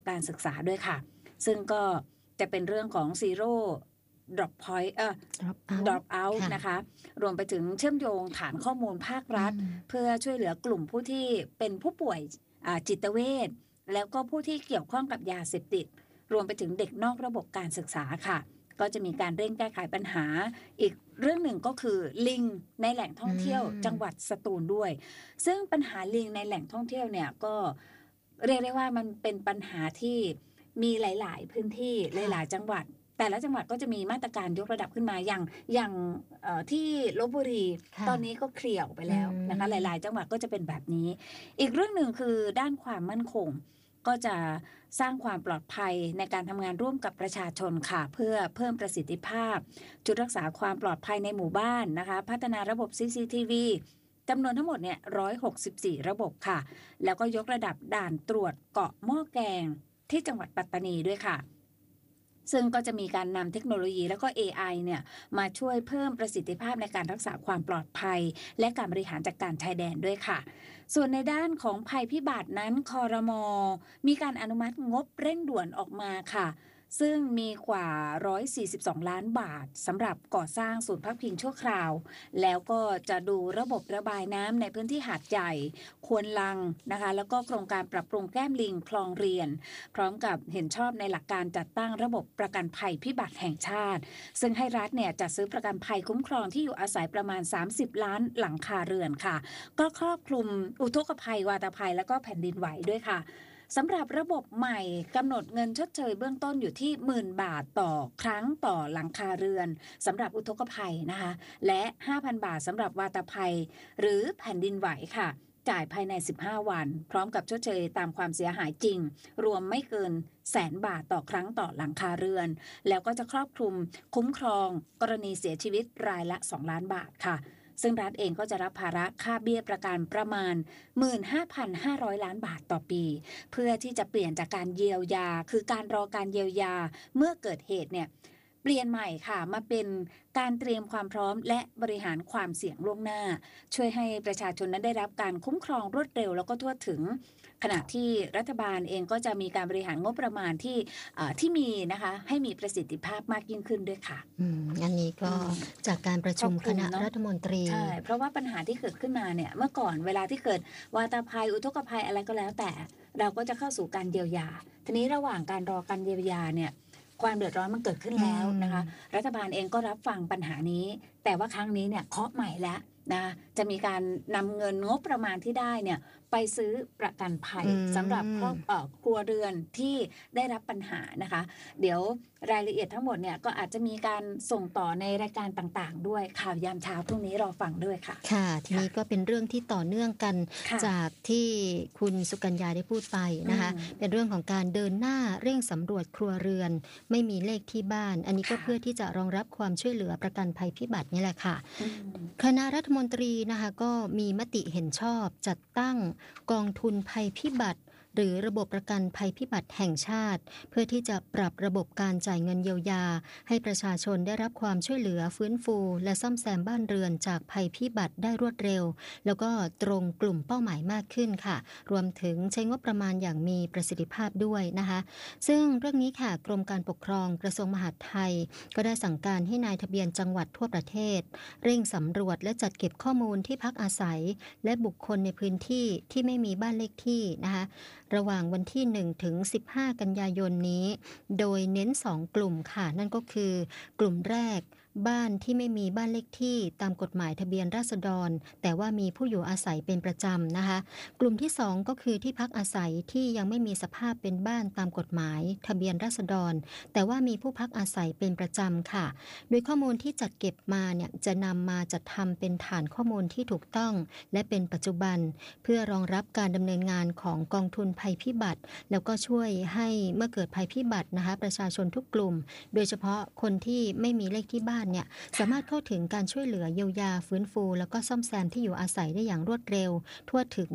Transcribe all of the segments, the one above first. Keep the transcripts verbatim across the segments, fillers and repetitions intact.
การศึกษาด้วยค่ะซึ่งก็จะเป็นเรื่องของ zero drop point เอ่อ drop out, drop out นะคะรวมไปถึงเชื่อมโยงฐานข้อมูลภาครัฐเพื่อช่วยเหลือกลุ่มผู้ที่เป็นผู้ป่วยจิตเวชแล้วก็ผู้ที่เกี่ยวข้องกับยาเสพติดรวมไปถึงเด็กนอกระบบการศึกษาค่ะก็จะมีการเร่งแก้ไขปัญหาอีกเรื่องหนึ่งก็คือลิงในแหล่งท่องเที่ยวจังหวัดสตูลด้วยซึ่งปัญหาลิงในแหล่งท่องเที่ยวเนี่ยก็เรียกได้ว่ามันเป็นปัญหาที่มีหลายๆพื้นที่หลายๆจังหวัดแต่ละจังหวัดก็จะมีมาตรการยกระดับขึ้นมาอย่างอย่างที่ลพบุรีตอนนี้ก็เคลียร์ออกไปแล้วนะคะหลายๆจังหวัดก็จะเป็นแบบนี้อีกเรื่องหนึ่งคือด้านความมั่นคงก็จะสร้างความปลอดภัยในการทำงานร่วมกับประชาชนค่ะเพื่อเพิ่มประสิทธิภาพจุดรักษาความปลอดภัยในหมู่บ้านนะคะพัฒนาระบบ ซี ซี ที วี จำนวนทั้งหมดเนี่ยหนึ่งร้อยหกสิบสี่ระบบค่ะแล้วก็ยกระดับด่านตรวจเกาะหม้อแกงที่จังหวัดปัตตานีด้วยค่ะซึ่งก็จะมีการนำเทคโนโลยีแล้วก็ เอ ไอ เนี่ยมาช่วยเพิ่มประสิทธิภาพในการรักษาความปลอดภัยและการบริหารจัดการชายแดนด้วยค่ะส่วนในด้านของภัยพิบัตินั้นครม.มีการอนุมัติงบเร่งด่วนออกมาค่ะซึ่งมีกว่าหนึ่งร้อยสี่สิบสองล้านบาทสำหรับก่อสร้างศูนย์พักพิงชั่วคราวแล้วก็จะดูระบบระบายน้ำในพื้นที่หาดใหญ่ควนลังนะคะแล้วก็โครงการปรับปรุงแก้มลิงคลองเรียนพร้อมกับเห็นชอบในหลักการจัดตั้งระบบประกันภัยพิบัติแห่งชาติซึ่งให้รัฐเนี่ยจัดซื้อประกันภัยคุ้มครองที่อยู่อาศัยประมาณสามสิบล้านหลังคาเรือนค่ะก็ครอบคลุมอุทกภัยวาตภัยแล้วก็แผ่นดินไหวด้วยค่ะสำหรับระบบใหม่กำหนดเงินชดเชยเบื้องต้นอยู่ที่หมื่นบาทต่อครั้งต่อหลังคาเรือนสำหรับอุทกภัยนะคะและ ห้าพัน บาทสำหรับวาตภัยหรือแผ่นดินไหวค่ะจ่ายภายในสิบห้าวันพร้อมกับชดเชยตามความเสียหายจริงรวมไม่เกินแสนบาทต่อครั้งต่อหลังคาเรือนแล้วก็จะครอบคลุมคุ้มครองกรณีเสียชีวิตรายละสองล้านบาทค่ะซึ่งรัฐเองก็จะรับภาระค่าเบี้ยประกันประมาณ หนึ่งหมื่นห้าพันห้าร้อย ล้านบาทต่อปีเพื่อที่จะเปลี่ยนจากการเยียวยาคือการรอการเยียวยาเมื่อเกิดเหตุเนี่ยเปลี่ยนใหม่ค่ะมาเป็นการเตรียมความพร้อมและบริหารความเสี่ยงล่วงหน้าช่วยให้ประชาชนนั้นได้รับการคุ้มครองรวดเร็วแล้วก็ทั่วถึงขณะที่รัฐบาลเองก็จะมีการบริหารงบประมาณที่ที่มีนะคะให้มีประสิทธิภาพมากยิ่งขึ้นด้วยค่ะอืมอันนี้ก็จากการประชุมคณะรัฐมนตรีใช่เพราะว่าปัญหาที่เกิดขึ้นมาเนี่ยเมื่อก่อนเวลาที่เกิดวาตภัยอุทกภัยอะไรก็แล้วแต่เราก็จะเข้าสู่การเยียวยาทีนี้ระหว่างการรอการเยียวยาเนี่ยความเดือดร้อนมันเกิดขึ้นแล้วนะคะรัฐบาลเองก็รับฟังปัญหานี้แต่ว่าครั้งนี้เนี่ยเคาะใหม่แล้วนะจะมีการนำเงินงบประมาณที่ได้เนี่ยไปซื้อประกันภัยสำหรับครอบครัวเรือนที่ได้รับปัญหานะคะเดี๋ยวรายละเอียดทั้งหมดเนี่ยก็อาจจะมีการส่งต่อในรายการต่างๆด้วยข่าวยามเช้าพรุ่งนี้รอฟังด้วยค่ะค่ะทีนี้ก็เป็นเรื่องที่ต่อเนื่องกันจากที่คุณสุกัญญาได้พูดไปนะคะเป็นเรื่องของการเดินหน้าเร่งสำรวจครัวเรือนไม่มีเลขที่บ้านอันนี้ก็เพื่อที่จะรองรับความช่วยเหลือประกันภัยพิบัตินี่แหละค่ะคณะรัฐมนตรีนะคะก็มีมติเห็นชอบจัดตั้งกองทุนภัยพิบัติหรือระบบประกันภัยพิบัติแห่งชาติเพื่อที่จะปรับระบบการจ่ายเงินเยียวยาให้ประชาชนได้รับความช่วยเหลือฟื้นฟูและซ่อมแซมบ้านเรือนจากภัยพิบัติได้รวดเร็วแล้วก็ตรงกลุ่มเป้าหมายมากขึ้นค่ะรวมถึงใช้งบประมาณอย่างมีประสิทธิภาพด้วยนะคะซึ่งเรื่องนี้ค่ะกรมการปกครองกระทรวงมหาดไทยก็ได้สั่งการให้นายทะเบียนจังหวัดทั่วประเทศเร่งสำรวจและจัดเก็บข้อมูลที่พักอาศัยและบุคคลในพื้นที่ที่ไม่มีบ้านเลขที่นะคะระหว่างวันที่หนึ่งถึงสิบห้ากันยายนนี้โดยเน้นสองกลุ่มค่ะนั่นก็คือกลุ่มแรกบ้านที่ไม่มีบ้านเลขที่ตามกฎหมายทะเบียนราษฎรแต่ว่ามีผู้อยู่อาศัยเป็นประจำนะคะกลุ่มที่สองก็คือที่พักอาศัยที่ยังไม่มีสภาพเป็นบ้านตามกฎหมายทะเบียนราษฎรแต่ว่ามีผู้พักอาศัยเป็นประจำค่ะโดยข้อมูลที่จัดเก็บมาเนี่ยจะนำมาจัดทำเป็นฐานข้อมูลที่ถูกต้องและเป็นปัจจุบันเพื่อรองรับการดำเนินงานของกองทุนภัยพิบัติแล้วก็ช่วยให้เมื่อเกิดภัยพิบัตินะคะประชาชนทุกกลุ่มโดยเฉพาะคนที่ไม่มีเลขที่บ้านเนี่ยสามารถเข้าถึงการช่วยเหลือเยียวยาฟื้นฟูแล้วก็ซ่อมแซมที่อยู่อาศัยได้อย่างรวดเร็วทั่วถึง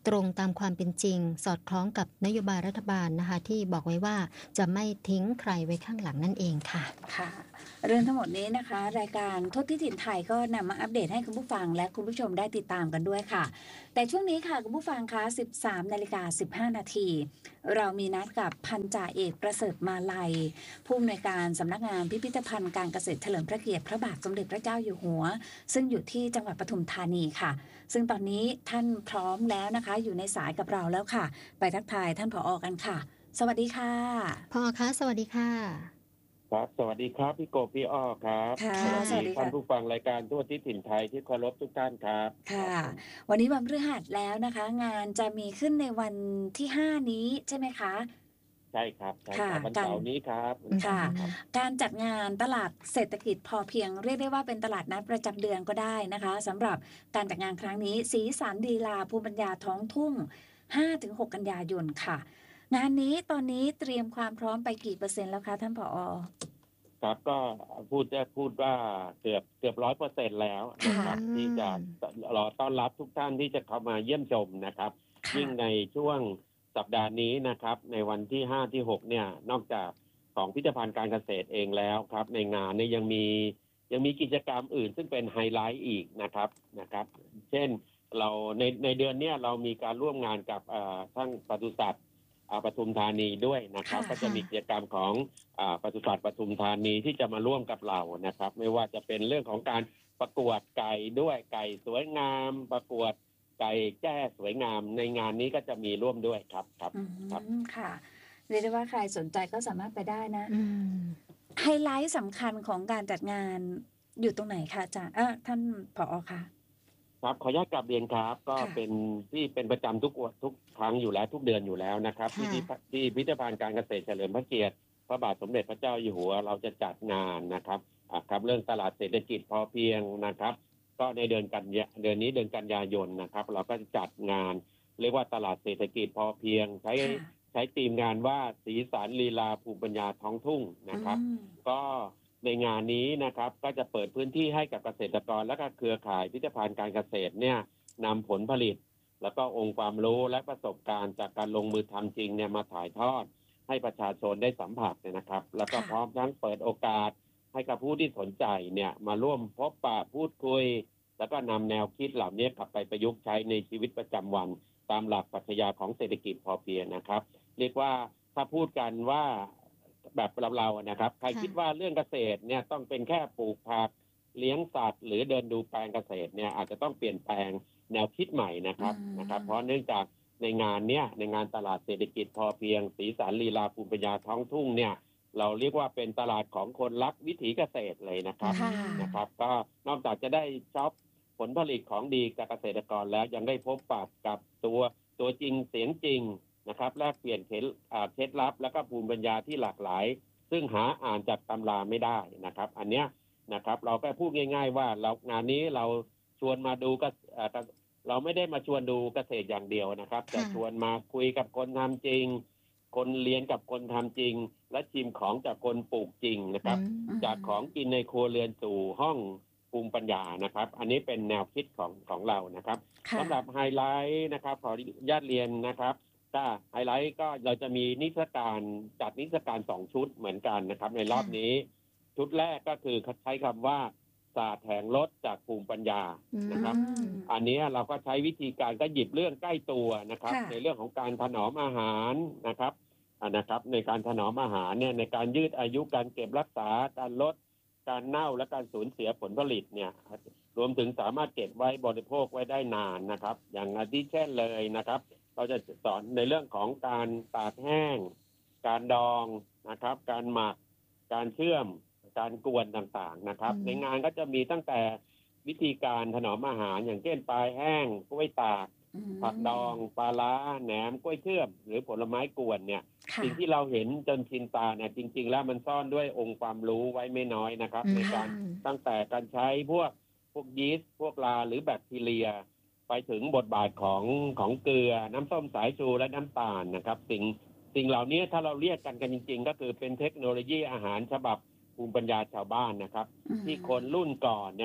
ตรงตามความเป็นจริงสอดคล้องกับนโยบายรัฐบาลนะคะที่บอกไว้ว่าจะไม่ทิ้งใครไว้ข้างหลังนั่นเองค่ะค่ะเรื่องทั้งหมดนี้นะคะรายการทศที่ถิ่นไทยก็นำมาอัปเดตให้คุณผู้ฟังและคุณผู้ชมได้ติดตามกันด้วยค่ะแต่ช่วงนี้ค่ะคุณผู้ฟังคะ สิบสามนาฬิกาสิบห้านาทีเรามีนัดกับพันจ่าเอกประเสริฐมาลัยผู้อำนวยการสำนักงานพิพิธภัณฑ์การเกษตรเฉลิมพระเกียรติพระบาทสมเด็จพระเจ้าอยู่หัวซึ่งอยู่ที่จังหวัดปทุมธานีค่ะซึ่งตอนนี้ท่านพร้อมแล้วนะคะอยู่ในสายกับเราแล้วค่ะไปทักทายท่านผอ.กันค่ะสวัสดีค่ะผอ.คะสวัสดีค่ะครับสวัสดีครับพี่กบพี่อ้อครับค่ะสวัสดีท่านผู้ฟังรายการทั่วทิศถิ่นไทยที่เคารพทุกท่านครับค่ะวันนี้วันพฤหัสแล้วนะคะงานจะมีขึ้นในวันที่ห้านี้ใช่ไหมคะใช่ครับใช่ครับวันเสาร์นี้ครับค่ะการจัดงานตลาดเศรษฐกิจพอเพียงเรียกได้ว่าเป็นตลาดนัดประจำเดือนก็ได้นะคะสำหรับการจัดงานครั้งนี้สีสันลีลาภูมิปัญญาท้องทุ่ง ห้าถึงหก กันยายนค่ะงานนี้ตอนนี้เตรียมความพร้อมไปกี่เปอร์เซ็นต์แล้วคะท่านผอ. ครับก็พูดจะพูดว่าเกือบเกือบร้อยเปอร์เซ็นต์แล้วนะครับที่จะรอต้อนรับทุกท่านที่จะเข้ามาเยี่ยมชมนะครับยิ่งในช่วงสัปดาห์นี้นะครับในวันที่ห้าที่หกเนี่ยนอกจากของพิพิธภัณฑ์การเกษตรเองแล้วครับในงานเนี่ยยังมียังมีกิจกรรมอื่นซึ่งเป็นไฮไลท์อีกนะครับนะครับเช่นเราในในเดือนนี้เรามีการร่วมงานกับทั้งปศุสัตว์ปทุมธานีด้วยนะครับก็จะมีกิจกรรมของปศุสัตว์ปทุมธานีที่จะมาร่วมกับเรานะครับไม่ว่าจะเป็นเรื่องของการประกวดไก่ด้วยไก่สวยงามประกวดไก่แจ้สวยงามในงานนี้ก็จะมีร่วมด้วยครับครับครับค่ะเรียกได้ว่าใครสนใจก็สามารถไปได้นะไฮไลท์สำคัญของการจัดงานอยู่ตรงไหนคะอาจารย์ท่านผอ.คะครับขออนุญาตกลับเรียนครับก็เป็นที่เป็นประจำทุกทุกครั้งอยู่แล้วทุกเดือนอยู่แล้วนะครับที่ที่พิพิธภัณฑ์การเกษตรเฉลิมพระเกียรติพระบาทสมเด็จพระเจ้าอยู่หัวเราจะจัดงานนะครับครับเรื่องตลาดเศรษฐกิจพอเพียงนะครับก็ในเดือนกันยาเดือนนี้เดือนกันยายนนะครับเราก็จะจัดงานเรียกว่าตลาดเศรษฐกิจพอเพียงใช้ใช้ธีมงานว่าสีสันลีลาภูมิปัญญาท้องทุ่งนะครับก็ในงานนี้นะครับก็จะเปิดพื้นที่ให้กับเกษตรกรและก็เครือข่ายพิพิธภัณฑ์การเกษตรเนี่ยนำผลผลิตแล้วก็องค์ความรู้และประสบการณ์จากการลงมือทำจริงเนี่ยมาถ่ายทอดให้ประชาชนได้สัมผัสนะครับแล้วก็พร้อมทั้งเปิดโอกาสให้กับผู้ที่สนใจเนี่ยมาร่วมพบปะพูดคุยแล้วก็นำแนวคิดเหล่านี้กลับไปประยุกต์ใช้ในชีวิตประจำวันตามหลักปรัชญาของเศรษฐกิจพอเพียงนะครับเรียกว่าถ้าพูดกันว่าแบบเราๆนะครับใครคิดว่าเรื่องเกษตรเนี่ยต้องเป็นแค่ปลูกผักเลี้ยงสัตว์หรือเดินดูแปลงเกษตรเนี่ยอาจจะต้องเปลี่ยนแปลงแนวคิดใหม่นะครับนะครับเพราะเนื่องจากในงานเนี้ยในงานตลาดเศรษฐกิจพอเพียงสีสันลีลาภูมิปัญญาท้องทุ่งเนี่ยเราเรียกว่าเป็นตลาดของคนรักวิถีเกษตรเลยนะครับนะครับก็นอกจากจะได้ช็อปผลผลิตของดีจากเกษตรกรแล้วยังได้พบปะกับตัวตัวจริงเสียงจริงนะครับแลกเปลี่ยนเคล็ดลับและก็ภูมิปัญญาที่หลากหลายซึ่งหาอ่านจากตำราไม่ได้นะครับอันเนี้ยนะครับเราก็พูดง่ายๆว่าเรางานนี้เราชวนมาดูก็เราไม่ได้มาชวนดูเกษตรอย่างเดียวนะครับแต่ชวนมาคุยกับคนทำจริงคนเรียนกับคนทำจริงและชิมของจากคนปลูกจริงนะครับจากของกินในครัวเรือนสู่ห้องภูมิปัญญานะครับอันนี้เป็นแนวคิดของของเรานะครับสำหรับไฮไลท์นะครับขออนุญาตเรียนนะครับก็ไฮไลท์ก็เราจะมีนิทรรศการจัดนิทรรศการสองชุดเหมือนกันนะครับในรอบนี้ชุดแรกก็คือใช้คำว่าศาสตร์แห่งรสจากภูมิปัญญานะครับอันนี้เราก็ใช้วิธีการก็หยิบเรื่องใกล้ตัวนะครับในเรื่องของการถนอมอาหารนะครับนะครับในการถนอมอาหารเนี่ยในการยืดอายุการเก็บรักษาการลดการเน่าและการสูญเสียผลผลิตเนี่ยรวมถึงสามารถเก็บไว้บริโภคไว้ได้นานนะครับอย่างอาทิเช่นเลยนะครับเราจะสอนในเรื่องของการตากแห้งการดองนะครับการหมักการเชื่อมการกวนต่างๆนะครับในงานก็จะมีตั้งแต่วิธีการถนอมอาหารอย่างเช่นปลาแห้งกล้วยตากผักดองปลาล้าแหนมกล้วยเชื่อมหรือผลไม้กวนเนี่ยสิ่งที่เราเห็นจนชินตาเนี่ยจริงๆแล้วมันซ่อนด้วยองค์ความรู้ไว้ไม่น้อยนะครับในการตั้งแต่การใช้พวกพวกยีสต์พวกลาหรือแบคทีเรียไปถึงบทบาทของของเกลือน้ำส้มสายชูและน้ำตาลนะครับสิ่งสิ่งเหล่านี้ถ้าเราเรียกกันกันจริงๆก็คือเป็นเทคโนโลยีอาหารฉบับภูมิปัญญาชาวบ้านนะครับที่คนรุ่นก่อนเนี่ย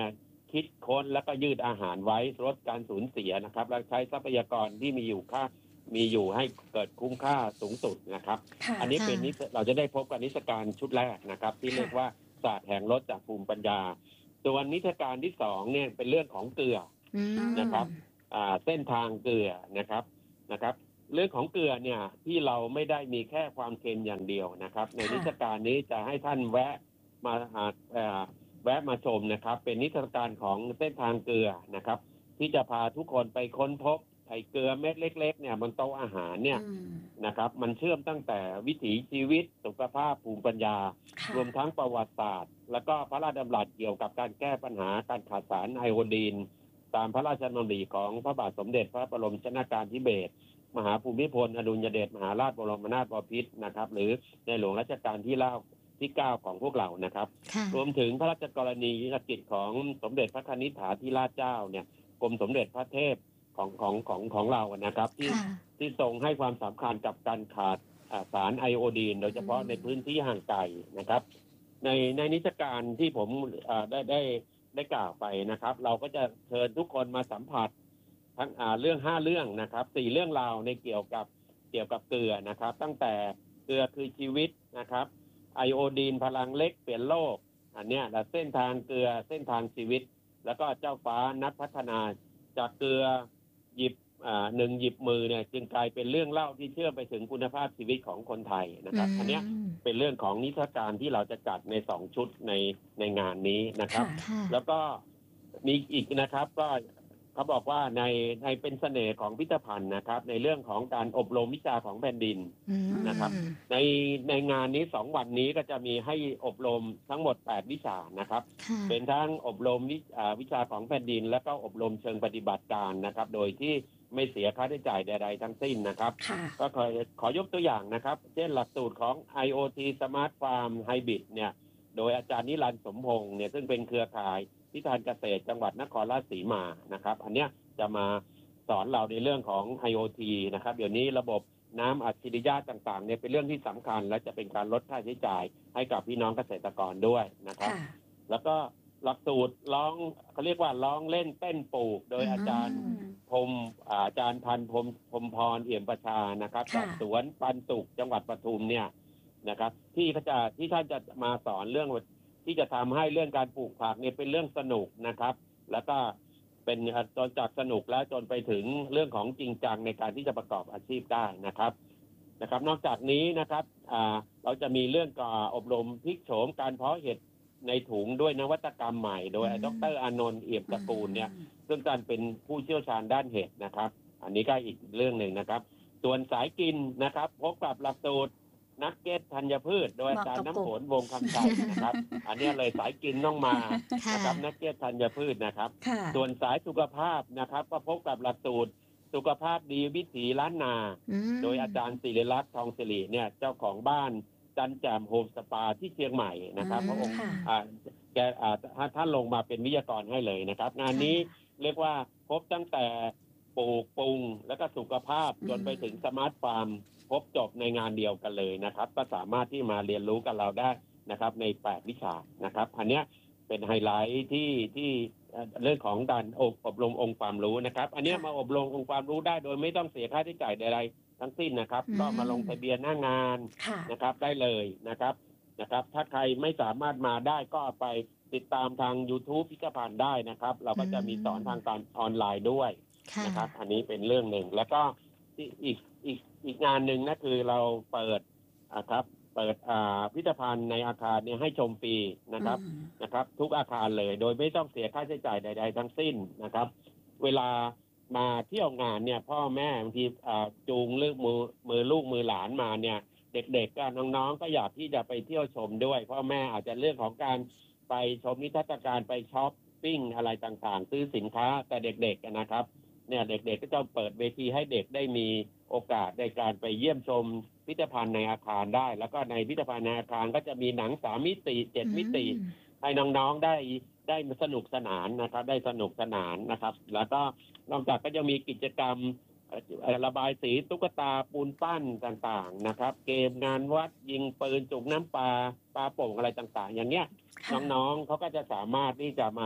คิดค้นแล้วก็ยืดอาหารไว้ลดการสูญเสียนะครับและใช้ทรัพยากรที่มีอยู่ค่ามีอยู่ให้เกิดคุ้มค่าสูงสุดนะครับ อันนี้เป็นนิเราจะได้พบกับนิทรรศการชุดแรกนะครับที่เรียกว่าศาสตร์แห่งรถจากภูมิปัญญาส่วนนิทรรศการที่สองเนี่ยเป็นเรื่องของเกลือนะครับเส้นทางเกลือนะครับนะครับเรื่องของเกลือเนี่ยที่เราไม่ได้มีแค่ความเค็มอย่างเดียวนะครับในนิทรรศการนี้จะให้ท่านแวะมาแวะมาชมนะครับเป็นนิทรรศการของเส้นทางเกลือนะครับที่จะพาทุกคนไปค้นพบไอ้เกลือเม็ดเล็กๆเนี่ยบนโต๊ะอาหารเนี่ยนะครับมันเชื่อมตั้งแต่วิถีชีวิตสุขภาพภูมิปัญญารวมทั้งประวัติศาสตร์แล้วก็พระราชดำรัสเกี่ยวกับการแก้ปัญหาการขาดสารไอโอดีนตามพระราชดำริของพระบาทสมเด็จพระบรมชนกาธิเบศรมหาภูมิพลอดุลยเดชมหาราชบรมนาถบพิตรนะครับหรือในหลวงรัชกาลที่เก้าที่เก้าของพวกเรานะครับรวมถึงพระราชกรณียกิจของสมเด็จพระคณิษฐาธิราชเจ้าเนี่ยกรมสมเด็จพระเทพของของของของเรานะครับที่ที่ทรงให้ความสำคัญกับการขาดสารไอโอดีนโดยเฉพาะในพื้นที่ห่างไกลนะครับในในนิทรรศการที่ผมได้ได้ได้กล่าวไปนะครับเราก็จะเชิญทุกคนมาสัมผัสทั้งเรื่องห้าเรื่องนะครับสี่เรื่องราวในเกี่ยวกับเกี่ยวกับเกลือนะครับตั้งแต่เกลือคือชีวิตนะครับไอโอดีนพลังเล็กเปลี่ยนโลกอันเนี้ยและเส้นทางเกลือเส้นทางชีวิตแล้วก็เจ้าฟ้านักพัฒนาจากเกลือหยิบหนึ่งหยิบมือเนี่ยจึงกลายเป็นเรื่องเล่าที่เชื่อมไปถึงคุณภาพชีวิตของคนไทยนะครับอันนี้เป็นเรื่องของนิทรรศการที่เราจะจัดในสองชุดในในงานนี้นะครับแล้วก็มีอีกนะครับก็เขาบอกว่าในในเป็นเสน่ห์ของพิพิธภัณฑ์นะครับในเรื่องของการอบรมวิชาของแผ่นดินนะครับในในงานนี้สองวันนี้ก็จะมีให้อบรมทั้งหมดแปดวิชานะครับเป็นทั้งอบรมวิชาของแผ่นดินและก็อบรมเชิงปฏิบัติการนะครับโดยที่ไม่เสียค่าใช้จ่ายใดๆทั้งสิ้นนะครับก็ขอขอยกตัวอย่างนะครับเช่นหลักสูตรของ ไอ โอ ที Smart Farm Hybrid เนี่ยโดยอาจารย์นิรันดร์สมพงษ์เนี่ยซึ่งเป็นเครือข่ายพิพิธภัณฑ์เกษตรจังหวัดนครราชสีมานะครับอันเนี้ยจะมาสอนเราในเรื่องของ ไอ โอ ที นะครับเดี๋ยวนี้ระบบน้ำอัจฉริยะต่างๆเนี่ยเป็นเรื่องที่สำคัญและจะเป็นการลดค่าใช้จ่ายให้กับพี่น้องเกษตรกรด้วยนะครับแล้วก็หลักสูตรร้องเขาเรียกว่าร้องเล่นเต้นปลูกโดยอาจารย์พรมอาจารย์พันพรมพรมพรเอี่ยมประชานะครับจากสวนปันสุขจังหวัดปทุมเนี่ยนะครับที่เขาจะที่ท่านจะมาสอนเรื่องที่จะทำให้เรื่องการปลูกผักเนี่ยเป็นเรื่องสนุกนะครับแล้วก็เป็นจนจากสนุกแล้วจนไปถึงเรื่องของจริงจังในการที่จะประกอบอาชีพได้นะครับนะครับนอกจากนี้นะครับเราจะมีเรื่องการอบรมพลิกโฉมการเพาะเห็ดในถุงด้วยนวัตกรรมใหม่โดยดร.อานนท์เอี่ยมตระกูลเนี่ยซึ่งการเป็นผู้เชี่ยวชาญด้านเห็ดนะครับอันนี้ก็อีกเรื่องหนึ่งนะครับส่วนสายกินนะครับพบกับหลักสูตรนักเก็ตธัญพืชโดยอาจารย์น้ำฝนวงคำชัยนะครับอันนี้เลยสายกินต้องมานะครับนักเก็ตธัญพืชนะครับส่วนสายสุขภาพนะครับก็พบกับหลักสูตรสุขภาพดีวิถีล้านนาโดยอาจารย์ศิริลักษณ์ทองศิริเนี่ยเจ้าของบ้านจันแจ่มโฮมสปาที่เชียงใหม่นะครับพระองค์แกท่านลงมาเป็นวิทยากรให้เลยนะครับงานนี้เรียกว่าพบตั้งแต่ปลูกปรุงแล้วก็สุขภาพจนไปถึงสมาร์ทฟาร์มพบจบในงานเดียวกันเลยนะครับก็สามารถที่มาเรียนรู้กับเราได้นะครับในแปดวิชานะครับอันนี้เป็นไฮไลท์ที่ที่เรื่องของการอบรมองค์ความรู้นะครับอันนี้มาอบรมองค์ความรู้ได้โดยไม่ต้องเสียค่าใช้จ่ายใดๆทั้งสิ้นนะครับก็มาลงทะเบียนหน้างานนะครับได้เลยนะครับนะครับถ้าใครไม่สามารถมาได้ก็ไปติดตามทาง YouTube พิพิธภัณฑ์ได้นะครับเราก็จะมีสอนทางการออนไลน์ด้วยนะครับอันนี้เป็นเรื่องหนึ่งแล้วก็อีกอีกอีกงานหนึ่งนะคือเราเปิดนะครับเปิดพิพิธภัณฑ์ในอาคารเนี่ยให้ชมฟรีนะครับนะครับทุกอาคารเลยโดยไม่ต้องเสียค่าใช้จ่ายใดๆทั้งสิ้นนะครับเวลามาเที่ยวงานเนี่ยพ่อแม่บางทีจูงเลือกมือมือลูกมือหลานมาเนี่ยเด็กๆก็น้องๆก็อยากที่จะไปเที่ยวชมด้วยพ่อแม่อาจจะเรื่องของการไปชมนิทรรศการไปช้อปปิ้งอะไรต่างๆซื้อสินค้าแต่เด็กๆนะครับเนี่ยเด็กๆก็จะเปิดเวทีให้เด็กได้มีโอกาสในการไปเยี่ยมชมพิพิธภัณฑ์ในอาคารได้แล้วก็ในพิพิธภัณฑ์ในอาคารก็จะมีหนังสามมิติเจ็ดมิติให้น้องๆได้ได้สนุกสนานนะครับได้สนุกสนานนะครับแล้วก็นอกจากก็จะมีกิจกรรมระบายสีตุ๊กตาปูนปั้นต่างๆนะครับเกมงานวัดยิงปืนจุกน้ำปลาปลาโป่งอะไรต่างๆอย่างเงี้ยน้องๆเขาก็จะสามารถที่จะมา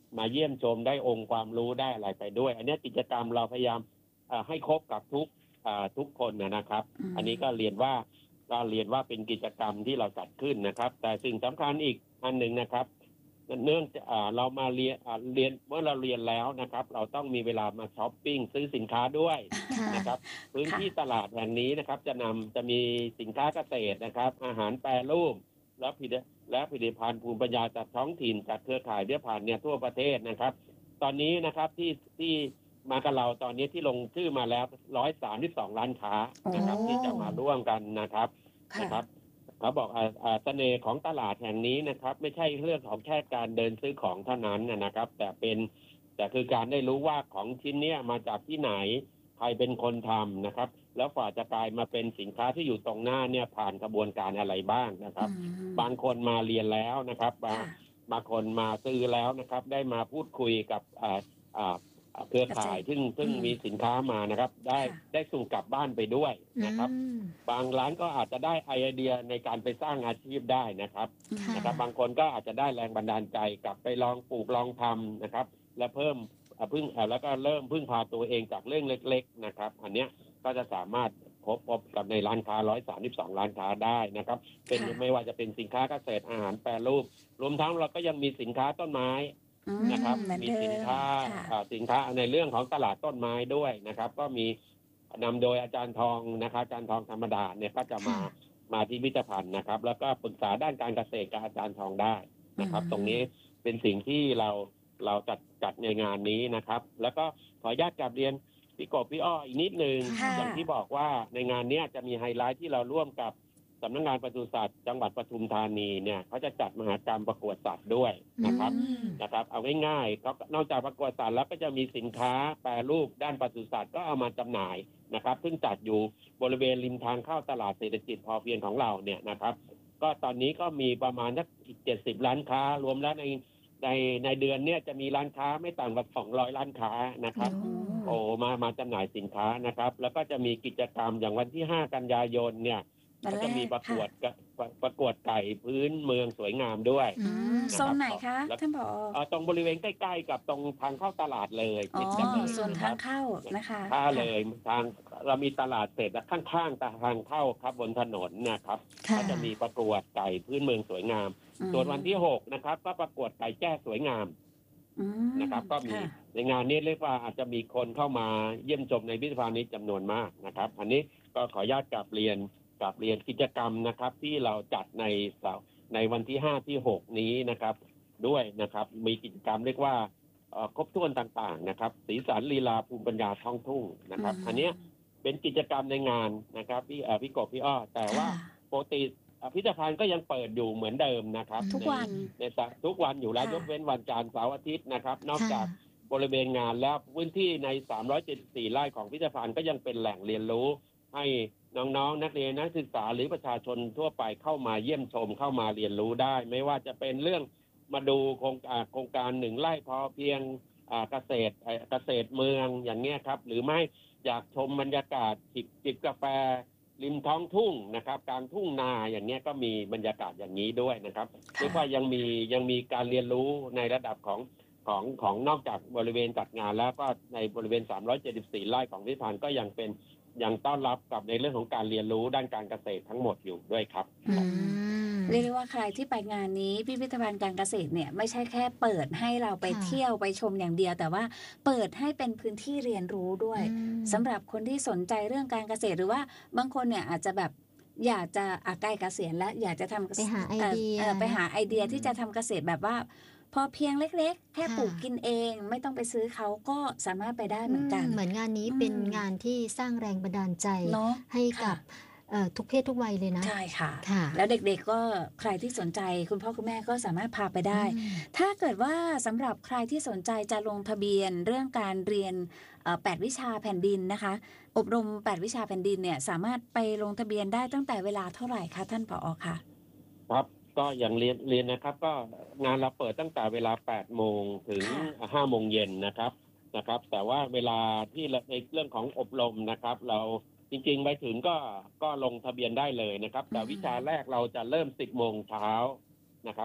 มาเยี่ยมชมได้องค์ความรู้ได้อะไรไปด้วย อันนี้กิจกรรมเราพยายามให้ครบกับทุกทุกคนนะครับอันนี้ก็เรียนว่าก็เรียนว่าเป็นกิจกรรมที่เราจัดขึ้นนะครับแต่สิ่งสำคัญอีกอันหนึ่งนะครับเนื่องจากเรามาเรียนเรียนเมื่อเราเรียนแล้วนะครับเราต้องมีเวลามาช้อปปิ้งซื้อสินค้าด้วยนะครับพื้นที่ตลาดแห่งนี้นะครับจะนำจะมีสินค้าเกษตรนะครับอาหารแปรรูปและผลิตและผลิตภัณฑ์ภูมิปัญญาจากท้องถิ่นจากเครือข่ายวิทยาพันธ์เนี่ยทั่วประเทศนะครับตอนนี้นะครับที่ที่มากับเราตอนนี้ที่ลงชื่อมาแล้วหนึ่งร้อยสามสิบสองล้านค้านะครับที่จะมาร่วมกันนะครับนะครับเขาบอกเสน่ห์ของตลาดแห่งนี้นะครับไม่ใช่เรื่องของแค่การเดินซื้อของเท่านั้นนะครับแต่เป็นแต่คือการได้รู้ว่าของชิ้นนี้มาจากที่ไหนใครเป็นคนทำนะครับแล้วฝ่าจะกลายมาเป็นสินค้าที่อยู่ตรงหน้าเนี่ยผ่านกระบวนการอะไรบ้างนะครับบางคนมาเรียนแล้วนะครับบางบางคนมาซื้อแล้วนะครับได้มาพูดคุยกับอ่าอ่าเครือข่ายซึ่งซึ่งมีสินค้ามานะครับได้ได้ส่งกลับบ้านไปด้วยนะครับบางร้านก็อาจจะได้ไอเดียในการไปสร้างอาชีพได้นะครับนะครับบางคนก็อาจจะได้แรงบันดาลใจกลับไปลองปลูกลองทำนะครับและเพิ่มพึ่งแล้วก็เริ่มพึ่งพาตัวเองจากเรื่องเล็กๆนะครับอันเนี้ยก็จะสามารถพบพบกับในร้านค้าหนึ่งร้อยสามสิบสองร้านค้าได้นะครับเป็นไม่ว่าจะเป็นสินค้าเกษตรอาหารแปรรูปรวมทั้งเราก็ยังมีสินค้าต้นไม้นะครับมีสินค้าสินค้าในเรื่องของตลาดต้นไม้ด้วยนะครับก็มีนำโดยอาจารย์ทองนะครับอาจารย์ทองธรรมดาเนี่ยก็จะมามาที่พิพิธภัณฑ์นะครับแล้วก็ปรึกษาด้านการเกษตรกับอาจารย์ทองได้นะครับตรงนี้เป็นสิ่งที่เราเราจัดจัดในงานนี้นะครับแล้วก็ขออนุญาตกลับเรียนพี่กบพี่อ้ออีกนิดนึงอย่างที่บอกว่าในงานนี้จะมีไฮไลท์ที่เราร่วมกับสำนักงานปศุสัตว์จังหวัดปทุมธานีเนี่ยเขาจะจัดมหกรรมประกวดสัตว์ด้วยนะครับนะครับเอาง่ายๆก็นอกจากประกวดสัตว์แล้วก็จะมีสินค้าแปรรูปด้านปศุสัตว์ก็เอามาจำหน่ายนะครับซึ่งจัดอยู่บริเวณริมทางเข้าตลาดเศรษฐกิจพอเพียงของเราเนี่ยนะครับก็ตอนนี้ก็มีประมาณสักเจ็ดสิบร้านค้ารวมแล้วในในในเดือนเนี่ยจะมีร้านค้าไม่ต่ำกว่าสองร้อยร้านค้านะครับโอ้มามาจำหน่ายสินค้านะครับแล้วก็จะมีกิจกรรมอย่างวันที่ห้ากันยายนเนี่ยก็จะมีประกวดประกวดไก่พื้นเมืองสวยงามด้วยโซนไหนคะท่านผอ. ตรงบริเวณใกล้ๆกับตรงทางเข้าตลาดเลยติดกันเลยโซนทางเข้านะคะถ้าเลยทางเรามีตลาดเสร็จแล้วข้างๆทางเข้าครับบนถนนนะครับก็จะมีประกวดไก่พื้นเมืองสวยงามส่วนวันที่หกนะครับก็ประกวดไก่แจ้สวยงามนะครับก็มีในงานนี้เรียกว่าอาจจะมีคนเข้ามาเยี่ยมชมในพิพิธภัณฑ์นี้จำนวนมากนะครับอันนี้ก็ขออนุญาตกลับเรียนกับเรียนกิจกรรมนะครับที่เราจัดในในวันที่ห้าที่หกนี้นะครับด้วยนะครับมีกิจกรรมเรียกว่าครบถ้วนต่างๆนะครับสีสันลีลาภูมิปัญญาท้องทุ่งนะครับอันนี้เป็นกิจกรรมในงานนะครับพี่พี่กบพี่อ้อแต่ว่าปกติพิพิธภัณฑ์ก็ยังเปิดอยู่เหมือนเดิมนะครับทุกวันในทุกวันอยู่แล้วยกเว้นวันจันทร์เสาร์อาทิตย์นะครับนอกจากบริเวณงานแล้วพื้นที่ในสามร้อยเจ็ดสิบสี่ไร่ของพิพิธภัณฑ์ก็ยังเป็นแหล่งเรียนรู้ให้น้องๆนักเรียนนักศึกษาหรือประชาชนทั่วไปเข้ามาเยี่ยมชมเข้ามาเรียนรู้ได้ไม่ว่าจะเป็นเรื่องมาดูโครงการโครงการหนึ่งไร่พอเพียงเกษตรเกษตรเมืองอย่างเงี้ยครับหรือไม่อยากชมบรรยากาศจิบจิบกาแฟริมท้องทุ่งนะครับกลางทุ่งนาอย่างเงี้ยก็มีบรรยากาศอย่างนี้ด้วยนะครับเรียกว่ายังมียังมีการเรียนรู้ในระดับของของของนอกจากบริเวณจัดงานแล้วก็ในบริเวณสามร้อยเจ็ดสิบสี่ไร่ของพิพิธภัณฑ์ก็ยังเป็นยังต้อนรับกับในเรื่องของการเรียนรู้ด้านการเกษตรทั้งหมดอยู่ด้วยครับเรียกได้ว่าใครที่ไปงานนี้พิพิธภัณฑ์การเกษตรเนี่ยไม่ใช่แค่เปิดให้เราไปเที่ยวไปชมอย่างเดียวแต่ว่าเปิดให้เป็นพื้นที่เรียนรู้ด้วยสำหรับคนที่สนใจเรื่องการเกษตรหรือว่าบางคนเนี่ยอาจจะแบบอยากจะอาใกล้เกษียณและอยากจะทำไปหาไอเดียไปหาไอเดียที่จะทำเกษตรแบบว่าพอเพียงเล็กๆแค่ปลูกกินเองไม่ต้องไปซื้อเขาก็สามารถไปได้เหมือนกันเหมือนงานนี้เป็นงานที่สร้างแรงบันดาลใจให้กับทุกเพศทุกวัยเลยนะใช่ค่ะแล้วเด็กๆก็ใครที่สนใจคุณพ่อคุณแม่ก็สามารถพาไปได้ถ้าเกิดว่าสำหรับใครที่สนใจจะลงทะเบียนเรื่องการเรียนแปดวิชาแผ่นดินนะคะอบรมแปดวิชาแผ่นดินเนี่ยสามารถไปลงทะเบียนได้ตั้งแต่เวลาเท่าไหร่คะท่านผอ.คะครับก็อย่างเรียนเรียนนะครับก็งานเราเปิดตั้งแต่เวลาแปดโมงถึงห้าโมงเย็นนะครับนะครับแต่ว่าเวลาที่ในเรื่องของอบรมนะครับเราจริงๆไปถึงก็ก็ลงทะเบียนได้เลยนะครับแต่วิชาแรกเราจะเริ่มสิบโมงเช้านะครับ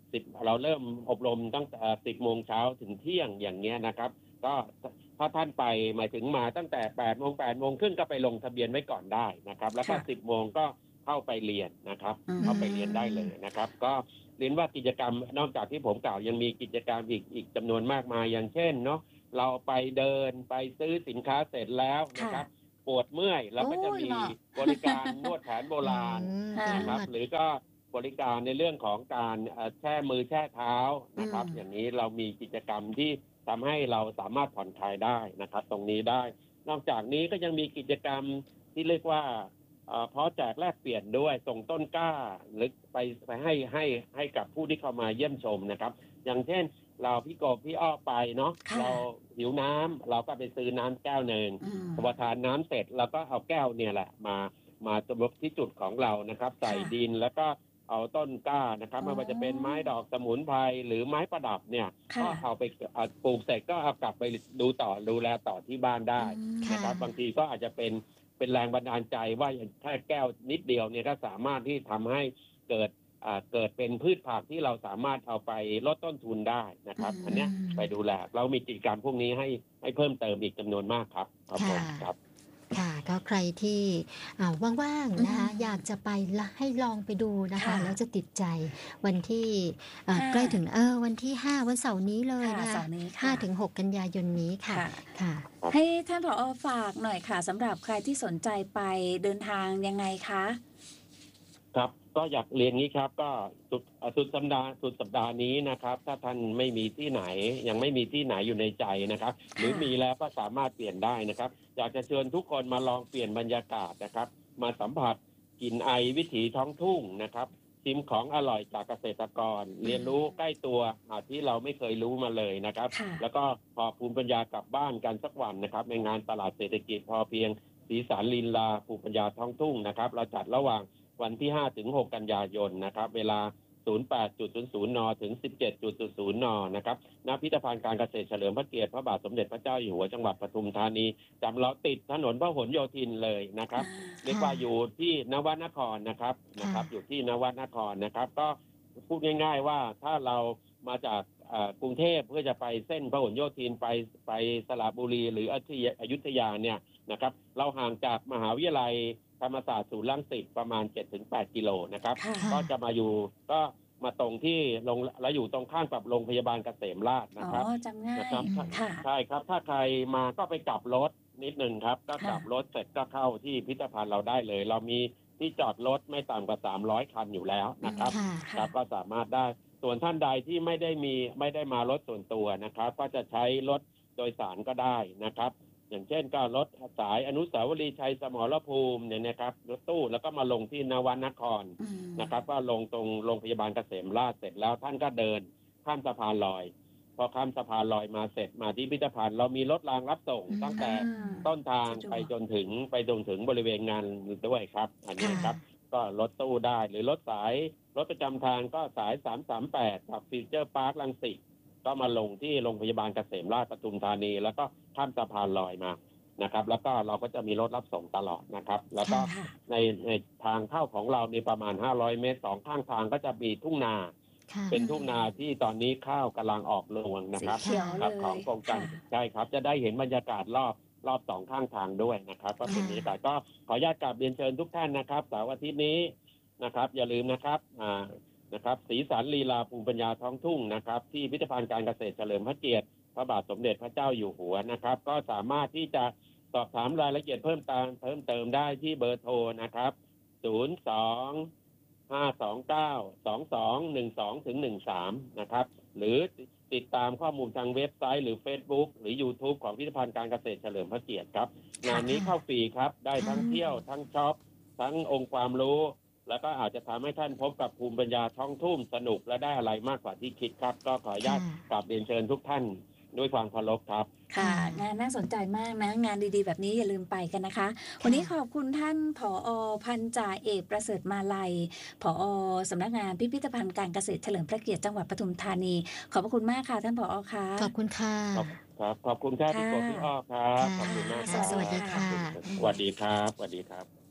สิบเราเริ่มอบรมตั้งแต่สิบโมงเช้าถึงเที่ยงอย่างเงี้ยนะครับก็ถ้าท่านไปหมายถึงมาตั้งแต่แปดโมงแปดโมงครึ่งก็ไปลงทะเบียนไว้ก่อนได้นะครับแล้วก็สิบโมงก็เข้าไปเรียนนะครับเข้าไปเรียนได้เลยนะครับก็เรียนว่ากิจกรรมนอกจากที่ผมกล่าวยังมีกิจกรรมอีกอีกจำนวนมากมายอย่างเช่นเนาะเราไปเดินไปซื้อสินค้าเสร็จแล้วนะครับปวดเมื่อยเราก็จะมีบริการนวดแผนโบราณนะครับหรือก็บริการในเรื่องของการแช่มือแช่เท้านะครับอย่างนี้เรามีกิจกรรมที่ทำให้เราสามารถผ่อนคลายได้นะครับตรงนี้ได้นอกจากนี้ก็ยังมีกิจกรรมที่เรียกว่าเพราะแจกแลกเปลี่ยนด้วยส่งต้นกล้าหรือไปไปให้ให้ให้กับผู้ที่เข้ามาเยี่ยมชมนะครับอย่างเช่นเราพี่กบพี่อ้อไปเนาะเราหิวน้ำเราก็ไปซื้อน้ำแก้วหนึ่งพอทานน้ำเสร็จเราก็เอาแก้วเนี่ยแหละมามาสมบที่จุดของเรานะครับใส่ดินแล้วก็เอาต้นกล้านะครับไม่ว่าจะเป็นไม้ดอกสมุนไพรหรือไม้ประดับเนี่ยก็เอาไปปลูกเสร็จก็เอากลับไปดูต่อดูแลต่อที่บ้านได้นะครับบางทีก็อาจจะเป็นเป็นแรงบันดาลใจว่าแค่แก้วนิดเดียวเนี่ยก็สามารถที่ทำให้เกิดเกิดเป็นพืชผักที่เราสามารถเอาไปลดต้นทุนได้นะครับอันนี้ไปดูแลเรามีกิจกรรมพวกนี้ให้ให้เพิ่มเติมอีกจำนวนมากครับครับผมครับค่ะก็ใครที่ว่างๆนะคะอยากจะไปให้ลองไปดูนะคะแล้วจะติดใจวันที่ใกล้ถึงเออวันที่ห้าวันเสาร์นี้เลยนะคะห้าถึงหกกันยายนนี้ค่ะค่ะให้ท่านผอ.ฝากหน่อยค่ะสำหรับใครที่สนใจไปเดินทางยังไงคะครับก็อยากเรียนนี้ครับก็สุดสุดสัปดาห์สุดสัปดาห์นี้นะครับถ้าท่านไม่มีที่ไหนยังไม่มีที่ไหนอยู่ในใจนะครับหรือมีแล้วก็สามารถเปลี่ยนได้นะครับอยากจะเชิญทุกคนมาลองเปลี่ยนบรรยากาศนะครับมาสัมผัสกลิ่นไอวิถีท้องทุ่งนะครับชิมของอร่อยจากเกษตรกรเรียนรู้ใกล้ตัวที่เราไม่เคยรู้มาเลยนะครับแล้วก็พอภูมิปัญญากลับบ้านกันสักวันนะครับในงานตลาดเศรษฐกิจพอเพียงสีสันลีลาภูมิปัญญาท้องทุ่งนะครับเราจัดระหว่างวันที่ห้าถึงหกกันยายนนะครับเวลา ศูนย์แปด น ถึง สิบเจ็ด น นะครับณพิพิธภัณฑ์การเกษตรเฉลิมพระเกียรติพระบาทสมเด็จพระเจ้าอยู่หัวจังหวัดปทุมธานีจำเราติดถนนพหลโยธินเลยนะครับเรียกว่าอยู่ที่นวนครนะครับนะครับอยู่ที่นวนครนะครับก็พูดง่ายๆว่าถ้าเรามาจากกรุงเทพเพื่อจะไปเส้นพหลโยธินไปไปสระบุรีหรืออยุธยาเนี่ยนะครับเราห่างจากมหาวิทยาลัยธรรมศาสตร์ศูนย์รังสิตประมาณ เจ็ดถึงแปด กิโลนะครับก็จะมาอยู่ก็มาตรงที่ลงแล้วอยู่ตรงข้างกับโรงพยาบาลเกษมราษฎร์นะครับอ๋อจำง่ายนะครับใช่ครับถ้าใครมาก็ไปกลับรถนิดนึงครับก็กลับรถเสร็จก็เข้าที่พิพิธภัณฑ์เราได้เลยเรามีที่จอดรถไม่ต่ำกว่าสามร้อยคันอยู่แล้วนะครับครับก็สามารถได้ส่วนท่านใดที่ไม่ได้มีไม่ได้มารถส่วนตัวนะครับก็จะใช้รถโดยสารก็ได้นะครับอย่างเช่นก็รถสายอนุสาวรีย์ชัยสมรภูมิเนี่ยนะครับรถตู้แล้วก็มาลงที่นวนครนะครับก็ลงตรงโรงพยาบาลเกษมราษฎร์เสร็จแล้วท่านก็เดินข้ามสะพานลอยพอข้ามสะพานลอยมาเสร็จมาที่พิพิธภัณฑ์เรามีรถรางรับส่งตั้งแต่ต้นทางไปจนถึงไปจนถึงบริเวณงานด้วยครับอันนี้ครับก็รถตู้ได้หรือรถสายรถประจำทางก็สายสามสามแปดจากฟิวเจอร์พาร์ครังสิตก็มาลงที่โรงพยาบาลเกษมราษฎร์ปทุมธานีแล้วก็ข้ามสะพานลอยมานะครับแล้วก็เราก็จะมีรถรับส่งตลอดนะครับแล้วก็ในในทางเข้าของเรามีประมาณห้าร้อยเมตรสองข้างทางก็จะมีทุ่งนาเป็นทุ่งนาที่ตอนนี้ข้าวกำลังออกรวงนะครับครับของโครงการใช่ครับจะได้เห็นบรรยากาศรอบรอบสองข้างทางด้วยนะครับก็เป็นบรรยากาศก็ขออนุญาตกราบเรียนเชิญทุกท่านนะครับเสาร์อาทิตย์นี้นะครับอย่าลืมนะครับอ่านะครับสีสันลีลาภูมิปัญญาท้องทุ่งนะครับที่พิพิธภัณฑ์การเกษตรเฉลิมพระเกียรติพระบาทสมเด็จพระเจ้าอยู่หัวนะครับก็สามารถที่จะสอบถามรายละเอียดเพิ่มเติมเพิ่มเติมได้ที่เบอร์โทรนะครับศูนย์ สอง ห้า สอง เก้า สอง สอง หนึ่ง สอง ถึง หนึ่ง สามนะครับหรือติดตามข้อมูลทางเว็บไซต์หรือ Facebook หรือ YouTube ของพิพิธภัณฑ์การเกษตรเฉลิมพระเกียรติครับงานนี้เข้าฟรีครับได้ทั้งเที่ยวทั้งช็อปทั้งองค์ความรู้แล้วก็อาจจะทำให้ท่านพบกับภูมิปัญญาท้องทุ่งสนุกและได้อะไรมากกว่าที่คิดครับก็ขออนุญาตกราบเรียนเชิญทุกท่านด้วยความเคารพครับค่ะงานน่าสนใจมากนะงานดีๆแบบนี้อย่าลืมไปกันนะคะวันนี้ขอบคุณท่านผอ.พันจ่าเอกประเสริฐมาลัยผอ.สำนักงานพิพิธภัณฑ์การเกษตรเฉลิมพระเกียรติจังหวัดปทุมธานีขอบพระคุณมากค่ะท่านผอ.ค่ะขอบคุณค่ะครับขอบคุณครับพี่กบพี่อ้อครับขอบคุณมากครับสวัสดีค่ะสวัสดีครับสวัสดีครับ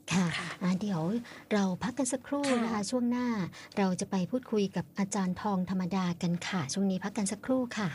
ค่ะเดี๋ยวเราพักกันสักครู่นะคะช่วงหน้าเราจะไปพูดคุยกับอาจารย์ทองธรรมดากันค่ะช่วงนี้พักกันสักครู่ค่ะ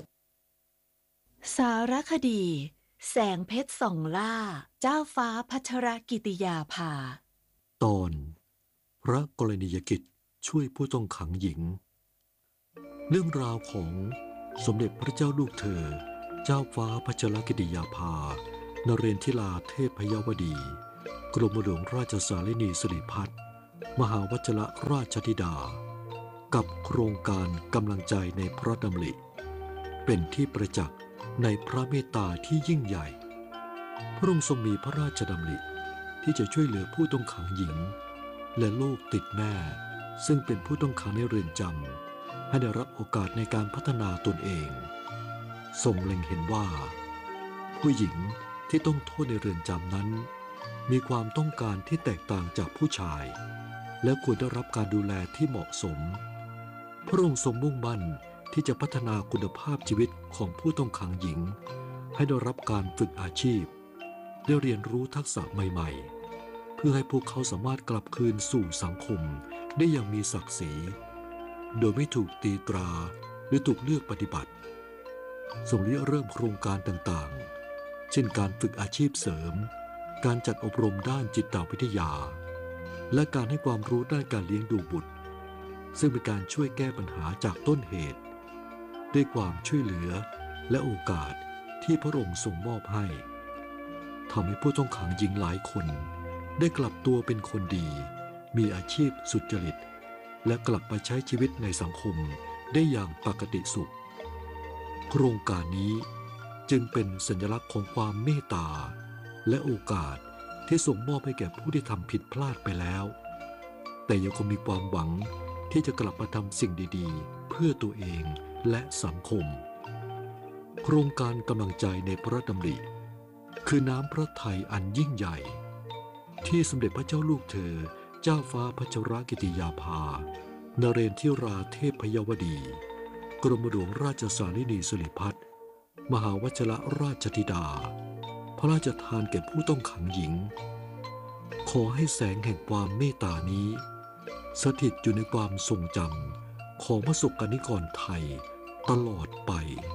สารคดีแสงเพชรส่องล่าเจ้าฟ้าพัชรกิติยาภาตอนพระกรณียกิจช่วยผู้ต้องขังหญิงเรื่องราวของสมเด็จพระเจ้าลูกเธอเจ้าฟ้าพัชรกิติยาภานเรนทิลาเทพยวดีกรมหลวงราชสารินีสิริพัฒน์มหาวชรราชธิดากับโครงการกำลังใจในพระดำริเป็นที่ประจักษ์ในพระเมตตาที่ยิ่งใหญ่พระองค์ทรงมีพระราชดำริที่จะช่วยเหลือผู้ต้องขังหญิงและลูกติดแม่ซึ่งเป็นผู้ต้องขังในเรือนจำให้ได้รับโอกาสในการพัฒนาตนเองทรงเล็งเห็นว่าผู้หญิงที่ต้องโทษในเรือนจำนั้นมีความต้องการที่แตกต่างจากผู้ชายและควรได้รับการดูแลที่เหมาะสมพระองค์ทรงมุ่งมั่นที่จะพัฒนาคุณภาพชีวิตของผู้ต้องขังหญิงให้ได้รับการฝึกอาชีพได้เรียนรู้ทักษะใหม่ๆเพื่อให้พวกเขาสามารถกลับคืนสู่สังคมได้อย่างมีศักดิ์ศรีโดยไม่ถูกตีตราหรือถูกเลือกปฏิบัติทรงริเริ่มโครงการต่างๆเช่นการฝึกอาชีพเสริมการจัดอบรมด้านจิตวิทยาและการให้ความรู้ด้านการเลี้ยงดูบุตรซึ่งเป็นการช่วยแก้ปัญหาจากต้นเหตุด้วยความช่วยเหลือและโอกาสที่พระองค์ทรงมอบให้ทำให้ผู้ต้องขังหญิงหลายคนได้กลับตัวเป็นคนดีมีอาชีพสุจริตและกลับไปใช้ชีวิตในสังคมได้อย่างปกติสุขโครงการนี้จึงเป็นสัญลักษณ์ของความเมตตาและโอกาสที่ส่งมอบให้แก่ผู้ที่ทำผิดพลาดไปแล้วแต่ยังคงมีความหวังที่จะกลับมาทำสิ่งดีๆเพื่อตัวเองและสังคมโครงการกำลังใจในพระดำริคือน้ำพระทัยอันยิ่งใหญ่ที่สมเด็จพระเจ้าลูกเธอเจ้าฟ้าพัชรกิติยาภานเรนทิราเทพยวดีกรมหลวงราชสารินีสิริพัฒน์มหาวชรราชธิดาพระราชทานแก่ผู้ต้องขังหญิงขอให้แสงแห่งความเมตตานี้สถิตอยู่ในความทรงจำของพระสกนิกรไทยตลอดไป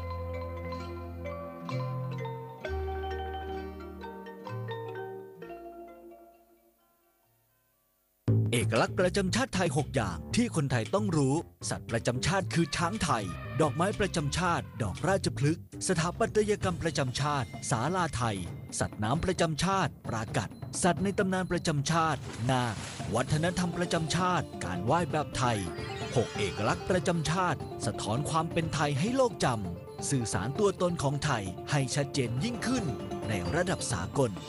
เอกลักษณ์ประจำชาติไทยหกอย่างที่คนไทยต้องรู้สัตว์ประจำชาติคือช้างไทยดอกไม้ประจำชาติดอกราชพฤกษ์สถาปัตยกรรมประจำชาติศาลาไทยสัตว์น้ำประจำชาติปรากัดสัตว์ในตำนานประจำชาตินาควัฒนธรรมประจำชาติการไหว้แบบไทยหกเอกลักษณ์ประจำชาติสะท้อนความเป็นไทยให้โลกจำสื่อสารตัวตนของไทยให้ชัดเจนยิ่งขึ้นในระดับสากล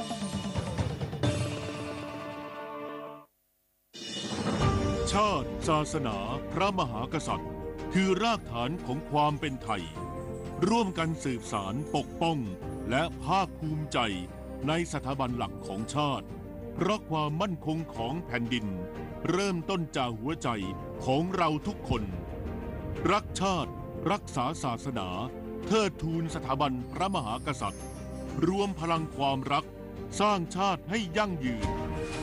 ชาติศาสนาพระมหากษัตริย์คือรากฐานของความเป็นไทยร่วมกันสืบสารปกป้องและภาคภูมิใจในสถาบันหลักของชาติเพราะความมั่นคงของแผ่นดินเริ่มต้นจากหัวใจของเราทุกคนรักชาติรักษาศาสนาเทิดทูนสถาบันพระมหากษัตริย์รวมพลังความรักสร้างชาติให้ยั่งยืน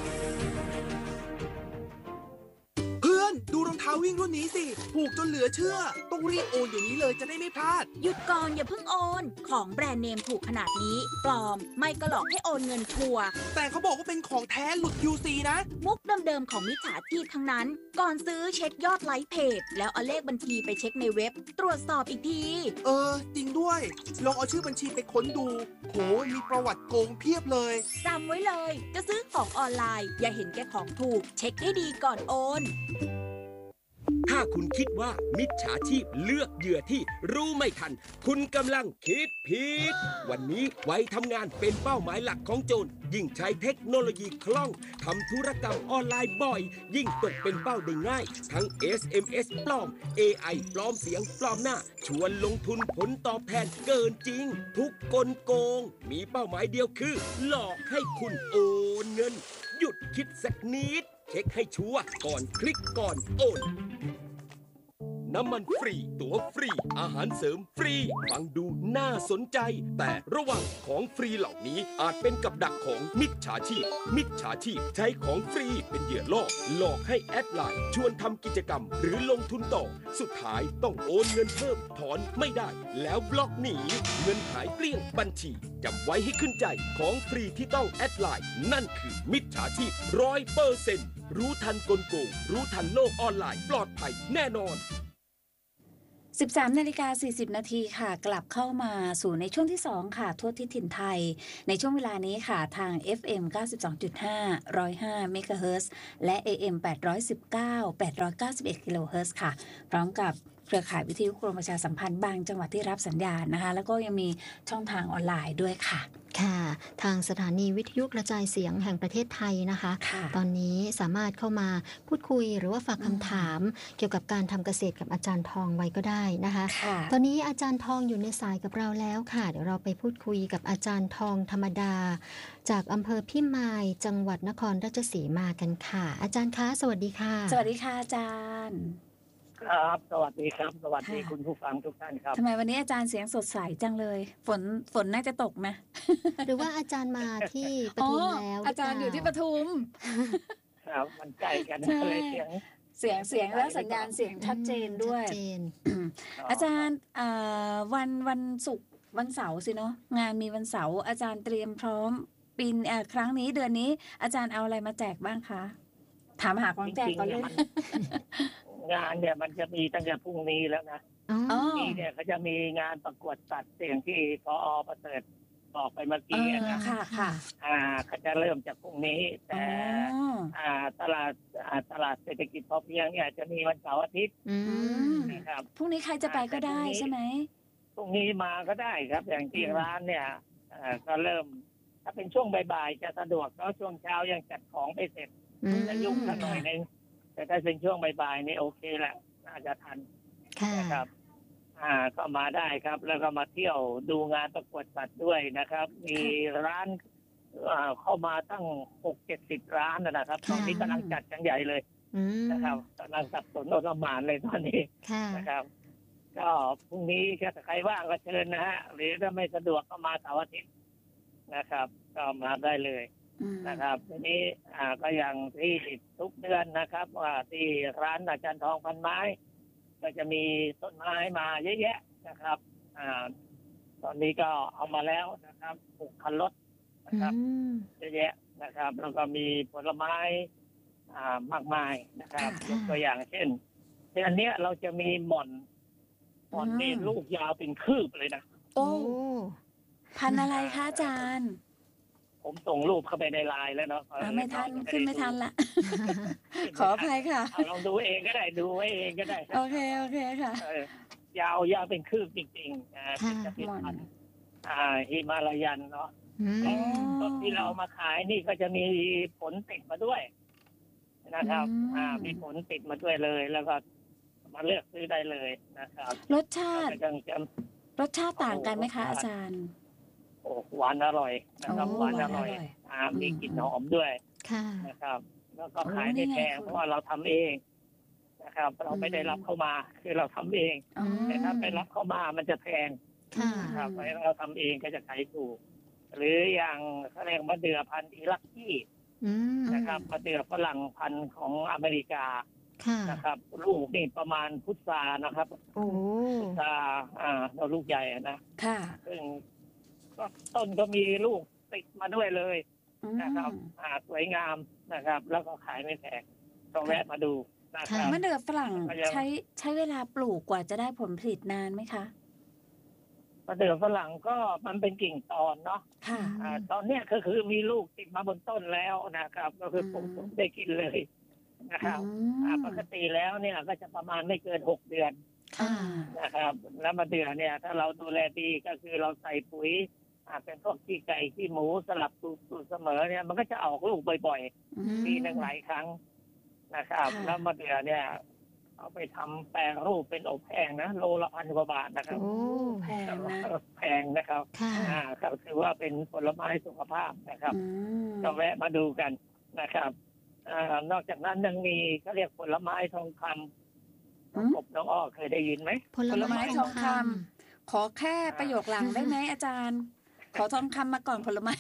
ดูรองเท้าวิ่งรุ่นนี้สิถูกจนเหลือเชื่อต้องรีบโอนเดี๋ยวนี้เลยจะได้ไม่พลาดหยุดก่อนอย่าเพิ่งโอนของแบรนด์เนมถูกขนาดนี้ปลอมไม่ก็หลอกให้โอนเงินชัวร์แต่เขาบอกว่าเป็นของแท้หลุด คิว ซี นะมุกเดิมๆของมิจฉาชีพทั้งนั้นก่อนซื้อเช็คยอดไลค์เพจแล้วเอาเลขบัญชีไปเช็คในเว็บตรวจสอบอีกทีเออจริงด้วยลองเอาชื่อบัญชีไปค้นดูโหมีประวัติโกงเพียบเลยจำไว้เลยจะซื้อของออนไลน์อย่าเห็นแก่ของถูกเช็คให้ดีก่อนโอนถ้าคุณคิดว่ามิจฉาชีพเลือกเหยื่อที่รู้ไม่ทันคุณกำลังคิดผิดวันนี้วัยทำงานเป็นเป้าหมายหลักของโจรยิ่งใช้เทคโนโลยีคล่องทำธุรกรรมออนไลน์บ่อยยิ่งตกเป็นเป้าได้ง่ายทั้ง เอส เอ็ม เอส ปลอม เอ ไอ ปลอมเสียงปลอมหน้าชวนลงทุนผลตอบแทนเกินจริงทุกกลโกงมีเป้าหมายเดียวคือหลอกให้คุณโอนเงินหยุดคิดสักนิดเช็คให้ชัวร์ก่อนคลิกก่อนโอนน้ำมันฟรีตั๋วฟรีอาหารเสริมฟรีฟังดูน่าสนใจแต่ระวังของฟรีเหล่านี้อาจเป็นกับดักของมิจฉาชีพมิจฉาชีพใช้ของฟรีเป็นเหยื่อล่อหลอกให้แอดไลน์ชวนทำกิจกรรมหรือลงทุนต่อสุดท้ายต้องโอนเงินเพิ่มถอนไม่ได้แล้วบล็อกหนีเงินหายเกลี้ยงบัญชีจำไว้ให้ขึ้นใจของฟรีที่ต้องแอดไลน์นั่นคือมิจฉาชีพร้อยเปอร์เซ็นต์รู้ทันกลโกงรู้ทันโลกออนไลน์ปลอดภัยแน่นอนสิบสามนาฬิกาสี่สิบนาทีค่ะกลับเข้ามาสู่ในช่วงที่สองค่ะทั่วทิศถิ่นไทยในช่วงเวลานี้ค่ะทาง เอฟ เอ็ม เก้าสิบสองจุดห้า หนึ่งศูนย์ห้า เมกะเฮิรตซ์และ เอ เอ็ม แปดร้อยสิบเก้า แปดร้อยเก้าสิบเอ็ด กิโลเฮิรตซ์ค่ะพร้อมกับเครือข่ายวิทยุกรมประชาสัมพันธ์บางจังหวัดที่รับสัญญาณนะคะแล้วก็ยังมีช่องทางออนไลน์ด้วยค่ะค่ะทางสถานีวิทยุกระจายเสียงแห่งประเทศไทยนะคะตอนนี้สามารถเข้ามาพูดคุยหรือว่าฝากคำถามเกี่ยวกับการทำเกษตรกับอาจารย์ทองไว้ก็ได้นะคะตอนนี้อาจารย์ทองอยู่ในสายกับเราแล้วค่ะเดี๋ยวเราไปพูดคุยกับอาจารย์ทองธรรมดาจากอำเภอพิมายจังหวัดนครราชสีมากันค่ะอาจารย์คะสวัสดีค่ะสวัสดีค่ะอาจารย์ครับสวัสดีครับสวัสดีคุณผู้ฟังทุกท่านครับทำไมวันนี้อาจารย์เสียงสดใสจังเลยฝนฝนน่าจะตกไหมหรือว่าอาจารย์มาที่ปทุมแล้วอาจารย์อยู่ที่ปทุมครับมันใกล้กันเลยเสียงเสียงเสียงแล้วสัญญาณเสียงชัดเจนด้วยอาจารย์วันวันศุกร์วันเสาร์สิเนาะงานมีวันเสาร์อาจารย์เตรียมพร้อมปีนครั้งนี้เดือนนี้อาจารย์เอาอะไรมาแจกบ้างคะถามหาของแจกก่อนเลยงานเนี่ยมันจะมีตั้งแต่พรุ่งนี้แล้วนะนี่เนี่ยเขาจะมีงานประกวดสัตว์เสียงที่พอประเสริฐบอกไปเมื่อกี้นะค่ะค่ะอ่าเขาจะเริ่มจากพรุ่งนี้แต่อ่าตลาดอ่าตลาดเศรษฐกิจพอเพียงเนี่ยจะมีวันเสาร์อาทิตย์นะครับพรุ่งนี้ใครจะไปก็ได้ใช่ไหมพรุ่งนี้มาก็ได้ครับอย่างที่ร้านเนี่ยอ่าก็เริ่มถ้าเป็นช่วงบ่ายๆจะสะดวกเพราะช่วงเช้ายังจัดของไม่เสร็จจะยุ่งสักหน่อยนึงแต่ถ้าเป็นช่วงบ่ายๆนี่โอเคแหละน่าจะทันนะครับอ่าก็มาได้ครับแล้วก็มาเที่ยวดูงานประกวดสัตว์ด้วยนะครับมีร้านอ่าเข้ามาตั้งหกเจ็ดสิบร้านนะครับตอนนี้กำลังจัดกันใหญ่เลยนะครับกำลังสับสนโอลหม่านเลยตอนนี้นะครับก็พรุ่งนี้ถ้าใครว่างก็เชิญนะฮะหรือถ้าไม่สะดวกก็มาเสาร์อาทิตย์นะครับก็มาได้เลยนะครับทีนี้อ่าก็อย่างที่ทุกเดือนนะครับว่าที่ร้านอาจารย์ทองพันไม้ก็จะมีต้นไม้มาเยอะแยะนะครับอ่าตอนนี้ก็เอามาแล้วนะครับปลูกคันรถนะครับเยอะแยะนะครับแล้วก็มีผลไม้อ่ามากมายนะครับยกตัวอย่างเช่นเช่นอันเนี้ยเราจะมีหม่อนหม่อนนี่ลูกยาวเป็นคืบเลยนะโอ้พันอะไรคะอาจารย์ผมส่งรูปเข้าไปในไลน์แล้วเนาะไม่ทันขึ้นไม่ทันละขออภัยค่ะลองดูเองก็ได้ดูไว้เองก็ได้โอเคโอเคค่ะยาวยาวเป็นคืบจริงๆนะจะเป็นพันอ่าฮิมาลายันเนาะต้นที่เรามาขายนี่ก็จะมีผลติดมาด้วยนะครับอ่ามีผลติดมาด้วยเลยแล้วก็มาเลือกซื้อได้เลยนะครับรสชาติรสชาติต่างกันไหมคะอาจารย์โอ้หวานอร่อยนะครับหวานอร่อยอ่ามีกลิ่นหอมด้วยนะครับแล้วก็ขายไม่แพงเพราะว่าเราทำเองนะครับเราไม่ได้รับเข้ามาคือเราทำเองแต่ถ้าไปรับเข้ามามันจะแพงนะครับเพราะเราทำเองก็จะขายถูกหรืออย่างเขาเรียกมะเดื่อพันธุ์อิรักกี้นะครับมะเดื่อฝรั่งพันธุ์ของอเมริกานะครับลูกนี่ประมาณพุทรานะครับพุทราอ่าเราลูกใหญ่นะซึ่งต้นก็มีลูกติดมาด้วยเลยนะครับอ่าสวยงามนะครับแล้วก็ขายไม่แพงต้องแวะมาดูนะครับมะเดื่อฝรั่งใช้ใช้เวลาปลูกกว่าจะได้ผลผลิตนานไหมคะมะเดื่อฝรั่งก็มันเป็นกิ่งตอนเนาะอ่าตอนเนี้ยก็คือมีลูกติดมาบนต้นแล้วนะครับก็คือปลูกได้กินเลยนะครับปกติแล้วเนี่ยก็จะประมาณไม่เกินหกเดือนนะครับแล้วมะเดื่อเนี่ยถ้าเราดูแลดีก็คือเราใส่ปุ๋ยเป็นพวกขี้ไก่ขี้หมูสลับสูตรเสมอเนี่ยมันก็จะออกลูกบ่อยๆปีหนึ่งหลายครั้งนะครับแล้วมะเดื่อเนี่ยเอาไปทำแปรรูปเป็นอบแห้งนะโลละพันกว่าบาทนะครับโอ้แพงนะแพงนะครับอ่าก็ถือว่าเป็นผลไม้สุขภาพนะครับก็แวะมาดูกันนะครับอ่านอกจากนั้นยังมีเขาเรียกผลไม้ทองคน้องกบน้องอ้อเคยได้ยินไหมผลผลไม้ไม้ททออง งคคำขอแค่ประโยคหลังได้ไหมอาจารย์ ขอทองคำมาก่อนผลไม้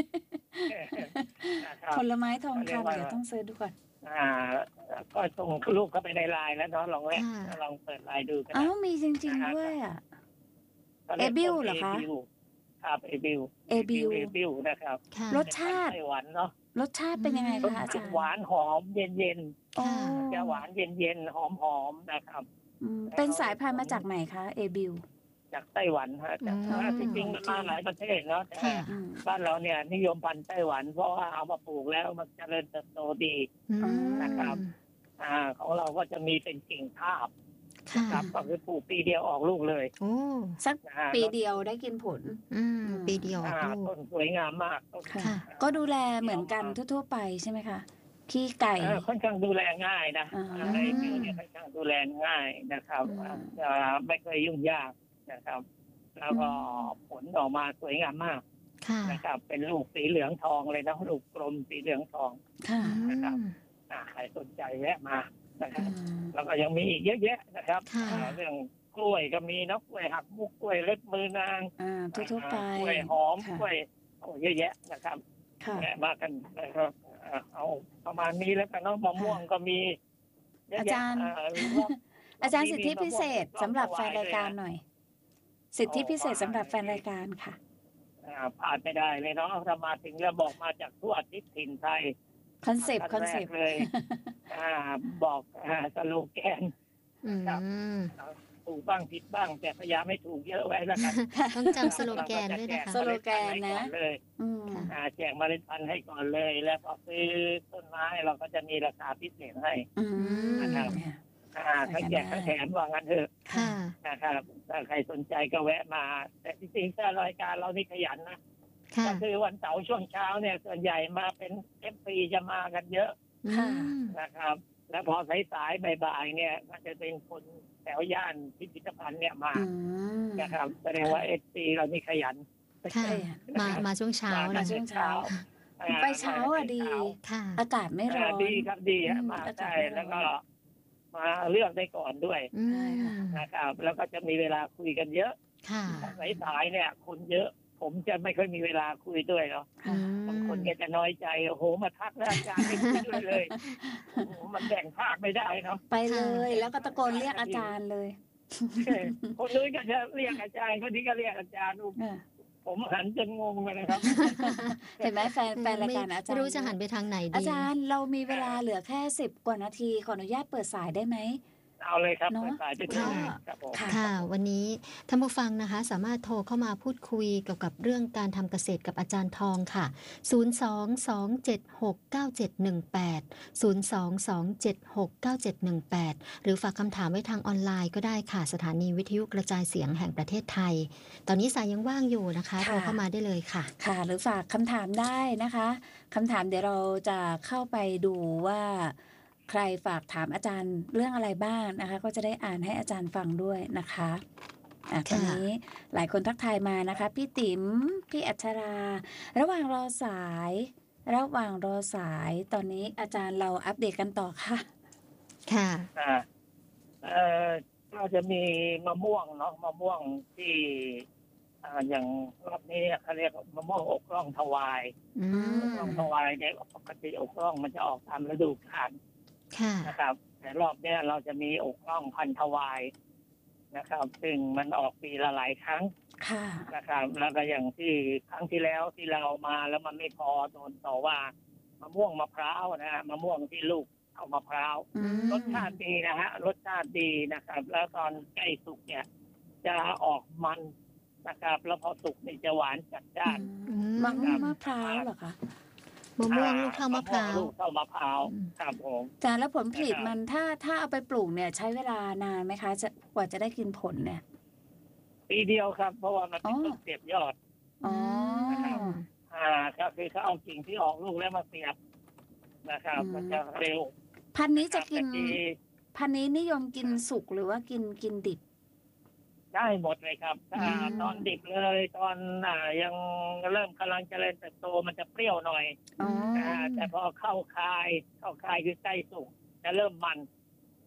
นะครับผลไม้ทองเขาเรียกคำว่าเดี๋ยวต้องซื้อดูก่อนอ่าก็ส่งรูปเข้าไปในไลน์แล้วเนาะลองแวะค่ะลองเปิดไลน์ดูกันอ้านะวมีจริง ๆ ด้วยอ่ะขารียกเอบิลเหรอคะเอบิลครับเอบิลเอบิลเอบิลนะครับค่ะรสชาติเป็นพันธุ์ไต้หวันเนาะรสชาติเป็นยังไงรสคะอาชาจารติย์หวานหอมเย็นเย็นอ๋อๆจะหวานเย็นเย็นๆหอมหอมๆนะครับอืมเป็นสายพันธุ์มาจากไหนคะเอบิลจากไต้หวันฮะจากอืมจริงๆมันมาหลายประเทศเนาะแต่ค่ะอืมบ้านเราเนี่ยนิยมพันธุ์ไต้หวัน เพราะว่าเอามาปลูกแล้วมันเจริญเติบโตดีอืมนะครับ อ่าของเราก็จะมีเป็นกิ่งทาบค่ะครับก็คือปลูกปีเดียวออกลูกเลยโอ้สักนะฮะปีเดียวได้กินผลอืมปีเดียวออกอ่าลูต้กนสวยงามมากต้นค่ะค่ะก็ดูแลเหมือนกันทั่วๆไปใช่ไหมคะ ขี้ไก่อ่าค่อนข้างดูแลง่ายนะอ่าไอ้บิวเนี่ยค่อนข้างดูแลง่ายนะครับอืมอ่าจะไม่เคยยุ่งยากนะครับ แล้วก็ผลออกมาสวยงามมากค่ะนะครับ เป็นลูกสีเหลืองทองเลยนะลูกกลมสีเหลืองทองค่ะนะครับอืมอ่าใครสนใจแวะมานะคอืรับมแล้วก็ยังมีอีกเยอะแยะนะครับค่ะอ่าเรื่องกล้วยก็มีเนอะกล้วยหักมุกกล้วยเล็บมือนางอ่าทั่วๆไปกล้วยหอมค่ะกล้วยโอ้เยอะแยะนะครับค่ะแวะมากันนะครับอ่าเอาประมาณนี้แล้วกันเนาะมะม่วงก็มีเะแะอาจารย์อ่าอาจารย์สิทธิพิเศษสำหรับแฟนรายการหน่อย สิทธิพิเศษสำหรับแฟนรายการค่ะอ่าผ่านไม่ได้เลยเนาะถ้ามาถึงแล้วบอกมาจากทั่วอาทิศถิ่นไทยคอนเซปต์คอนเซปต์เลย อ่าบอกอ่าสโลแกนอืมถูกบ้างผิดบ้าง แต่พยายามไม่ถูกเยอะไว้แล้วกันต้องจำสโลแกนด้วยนะคะสโลแกนนะเราก็จแจกเมล็ดพัธุ์ให้ก่อเลยอืมค่ะอ่าแจกเมล็ดพันธุ์ให้ก่อนเลย แล้วพอซื้อต้นไม้เราก็จะมีราคาพิเศษให้อืมนะครับ อ่าทั้งแจกทั้งแถมว่างั้นเถอะค่ะนะครับถ้าใครสนใจก็แวะมา แต่จริงๆถ้ารายการเรานี่ขยันนะค่ะก็คือวันเสาร์ช่วงเช้าเนี่ยส่วนใหญ่มาเป็นเอฟซีจะมากันเยอะค่ะนะครับ แล้วพอสายๆบ่ายๆเนี่ยก็จะเป็นคนแถวย่านพิพิธภัณฑ์เนี่ยมาอืมนะครับ แสดงว่าเอฟซีเรานี่ขยันค่ะ มา มาช่วงเช้ามานะช่วงเช้าอ่ไปเช้าอ่ะดีค่ะอากาศไม่ร้อนอ่าดีครับดีฮะอืมมาอากาศใช่ไม่ร้อนแล้วก็มาเลือกได้ก่อนด้วยอืมนะครับ แล้วก็จะมีเวลาคุยกันเยอะค่ะสายๆเนี่ยคนเยอะ ผมจะไม่ค่อยมีเวลาคุยด้วยเนาะอืมบางคนแกจะน้อยใจโอ้โหมาทักแล้วอาจารย์ไม่คุยด้วยเลยโอ้โหมันแบ่งภาคไม่ได้เนาะไปเลย แล้วก็ตะโกนเรียกอาจารย์เลยคนนู้นก็จะเรียกอาจารย์คนนี้ก็เรียกอาจารย์อ่าผมหันจนงงเลยนะครับเห็นไหมแฟนแฟนรายการอาจารย์ไม่รู้จะหันไปทางไหนดีอาจารย์เรามีเวลาเหลือแค่สิบกว่านาที ขออนุญาตเปิดสายได้ไหมเอาเลยครับเนอะเปิดสายไปเลยครับผมค่ะค่ะ วันนี้ท่านผู้ฟังนะคะ สามารถโทรเข้ามาพูดคุยเกี่ยวกับเรื่องการทำเกษตรกับอาจารย์ทองค่ะ ศูนย์ สอง สอง เจ็ด หก เก้า เจ็ด หนึ่ง แปด ศูนย์ สอง สอง เจ็ด หก เก้า เจ็ด หนึ่ง แปด หรือฝากคำถามไว้ทางออนไลน์ก็ได้ค่ะ สถานีวิทยุกระจายเสียงแห่งประเทศไทย ตอนนี้สายยังว่างอยู่นะคะค่ะโทรเข้ามาได้เลยค่ะค่ะ หรือฝากคำถามได้นะคะคำถามเดี๋ยวเราจะเข้าไปดูว่าใครฝากถามอาจารย์เรื่องอะไรบ้างนะคะ ก็จะได้อ่านให้อาจารย์ฟังด้วยนะคะอ่ะตอนนี้หลายคนทักทายมานะคะ พี่ติ๋มพี่อัชรา ระหว่างรอสาย ระหว่างรอสายตอนนี้อาจารย์เราอัปเดตกันต่อค่ะค่ะอ่าเอ่อก็จะมีมะม่วงเนาะมะม่วงที่อ่าอย่างรอบนี้เนี่ยเขาเรียกมะม่วงอกร่องถวายอือกร่องมถวายเนี่ยปกติอกร่องมันจะออกตามฤดูกาลค่ะนะครับ แต่รอบเนี้ยเราจะมีอกร่องพันธวายนะครับ ซึ่งมันออกปีละหลายครั้งค่ะนะครับ แล้วก็อย่างที่ครั้งที่แล้วที่เรามาแล้วมันไม่พอโดนต่อว่ามะม่วงมะพร้าวนะฮะมะม่วงที่ลูกเอามะพร้าวอืมรสชาติดีนะฮะรสชาติดีนะครับ แล้วตอนใกล้สุกเนี่ย จะออกมันนะครับ แล้วพอสุกนี่จะหวานจัดจ้านอืมมะม่วงมะพร้าวเหรอคะมะม่วงลูกเท่ามะพร้าวลูกเท่ามะพร้าวอืมครับผมอาจารย์แล้วผลผลิตมันถ้าถ้าเอาไปปลูกเนี่ยใช้เวลานานไหมคะจะกว่าจะได้กินผลเนี่ยปีเดียวครับ เพราะว่ามันเป็นอ๋อต้นเสียบยอดอ๋ออ่าก็คือเขาเอากิ่งที่ออกลูกแล้วมาเสียบนะครับมันจะเร็วพันธุ์นี้จะกินแต่ที่พันธุ์นี้นิยมกินสุกหรือว่ากินกินดิบได้หมดเลยครับถ้าอืมตอนดิบเลยตอนอ่ายังเริ่มกำลังเจริญเติบโตมันจะเปรี้ยวหน่อยอ๋ออ่าแต่พอเข้าคายเข้าคายคือใกล้สุกจะเริ่มมัน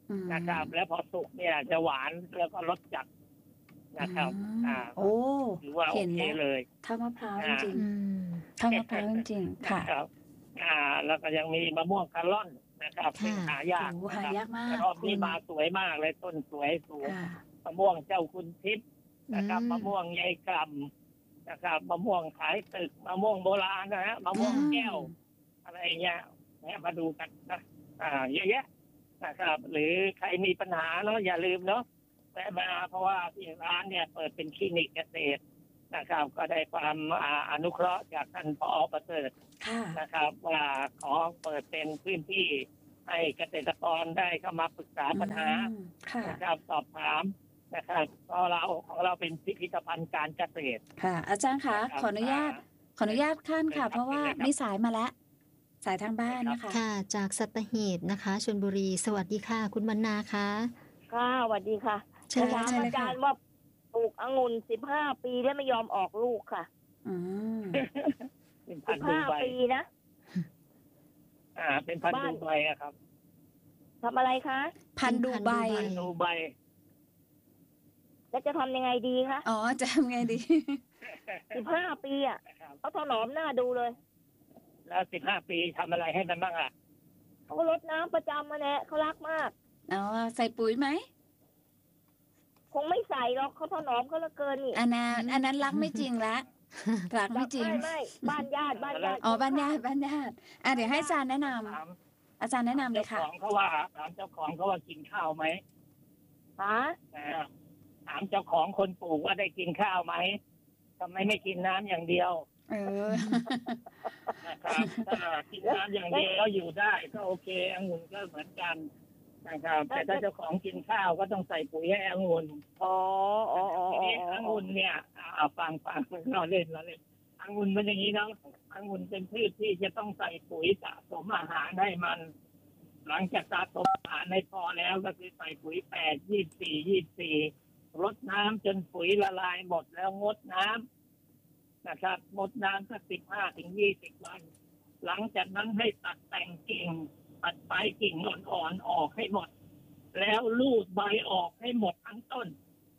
อืมนะครับ แล้วพอสุกเนี่ยจะหวานแล้วก็รสจัดนะครับอืมอ่าโอ้ถือว่าโอเห็นเคแล้วเลยข้าวมะพร้าวจอ่าริงอืมๆข้าวมะพร้าวจริงๆค่ะนะครับ อ่า แล้วก็ยังมีมะม่วงกะล่อนนะครับซึ่งค่ะหายากโอ้นะหาครับยากมากแต่รอบนี้คุณมาสวยมากเลยต้นสวยสูงค่ะมะม่วงเจ้าคุณทิพย์นะครับอืมมะม่วงยายกล่ำนะครับมะม่วงขายตึกมะม่วงโบราณนะฮะมะม่วงแก้ว อะไรอย่างเงี้ยเนี่ยมาดูกันนะอ่าเยอะแยะนะครับ หรือใครมีปัญหาเนาะอย่าลืมเนาะแวะมาเพราะว่าที่ร้านเนี่ยเปิดเป็นคลินิกเกษตรนะครับ ก็ได้ความอ่าอนุเคราะห์จากท่านผอ.ประเสริฐค่ะนะครับ ว่าขอเปิดเป็นพื้นที่ให้เกษตรกรได้เข้ามาปรึกษาปัญหาอืมค่ะนะครับสอบถามนะครับเพราะเราของเราเป็นพิพิธภัณฑ์การเกษตรค่ะ อาจารย์คะนะครับขออนุญาต ขออนุญาตขั้นค่ะ เพราะว่ามีสายมาแล้ว สายทางบ้านนะคะค่ะ จากสัตหีบนะคะชลบุรี สวัสดีค่ะ คุณวรรณาคะค่ะสวัสดีค่ะเชิญจะถามเชิญเลอายค่ะจารย์ว่าปลูกองุ่นสิบห้าปีแล้วไม่ยอมออกลูกค่ะอืมเป็นพัสินบธุ์ดูห้าใบปีนะอ่า เป็นพันธุ์บ้านดูใบอะครับทำอะไรคะพันธุ์ดูใบพันธุ์ดูใบแล้วจะทำยังไงดีคะอ๋อ จะทำไงดีสิบห้าปีอ่ะนะครับเขาถนอมหน้าดูเลยแล้วสิบห้าปีทำอะไรให้มันบ้างอ่ะเขารดน้ำประจำมาแน่เขารักมากอ๋อ ใส่ปุ๋ยไหมคงไม่ใส่หรอกเขาถนอมเขาเหลือเกินนี่อันนั้นอันนั้นรักไม่จริงละรักไม่จริงไม่ไม่บ้านญาติบ้านญาติอ๋อ บ้านญาติบ้านญาติอ่ะเดี๋ยวให้อาจารย์แนะนำถามอาจารย์แนะนำเลยเจ้าค่ะของเขาว่าถามเจ้าของเขาว่ากินข้าวไหมฮะอ่าถามเจ้าของคนปลูกว่าได้กินข้าวไหมทำไมไม่กินน้ำอย่างเดียวเออนะครับถ้ากินน้ำอย่างเดียวแล้วอยู่ได้ก็โอเคองุ่นก็เหมือนกันนะครับแต่ถ้าเจ้าของกินข้าวก็ต้องใส่ปุ๋ยให้องุ่นอ๋ออ๋ออ๋อทีอ๋อนี้องุ่นเนี่ยอ่าฟังฟังเราเล่นเราเล่นองุ่นเป็นอย่างนี้นะองุ่นเป็นพืชที่จะต้องใส่ปุ๋ยสะสมอาหารให้มัน หลังจากสะสมอาหารในพอแล้วก็คือใส่ปุ๋ยแปดยี่สี่ยี่สี่รดน้ำจนปุ๋ยละลายหมดแล้วงดน้ำนะครับงดน้ำสักสิบห้าถึงยี่สิบวัน หลังจากนั้นให้ตัดแต่งกิ่งตัดปลายกิ่งอ่อนๆออกให้หมด แล้วลูดใบออกให้หมดทั้งต้น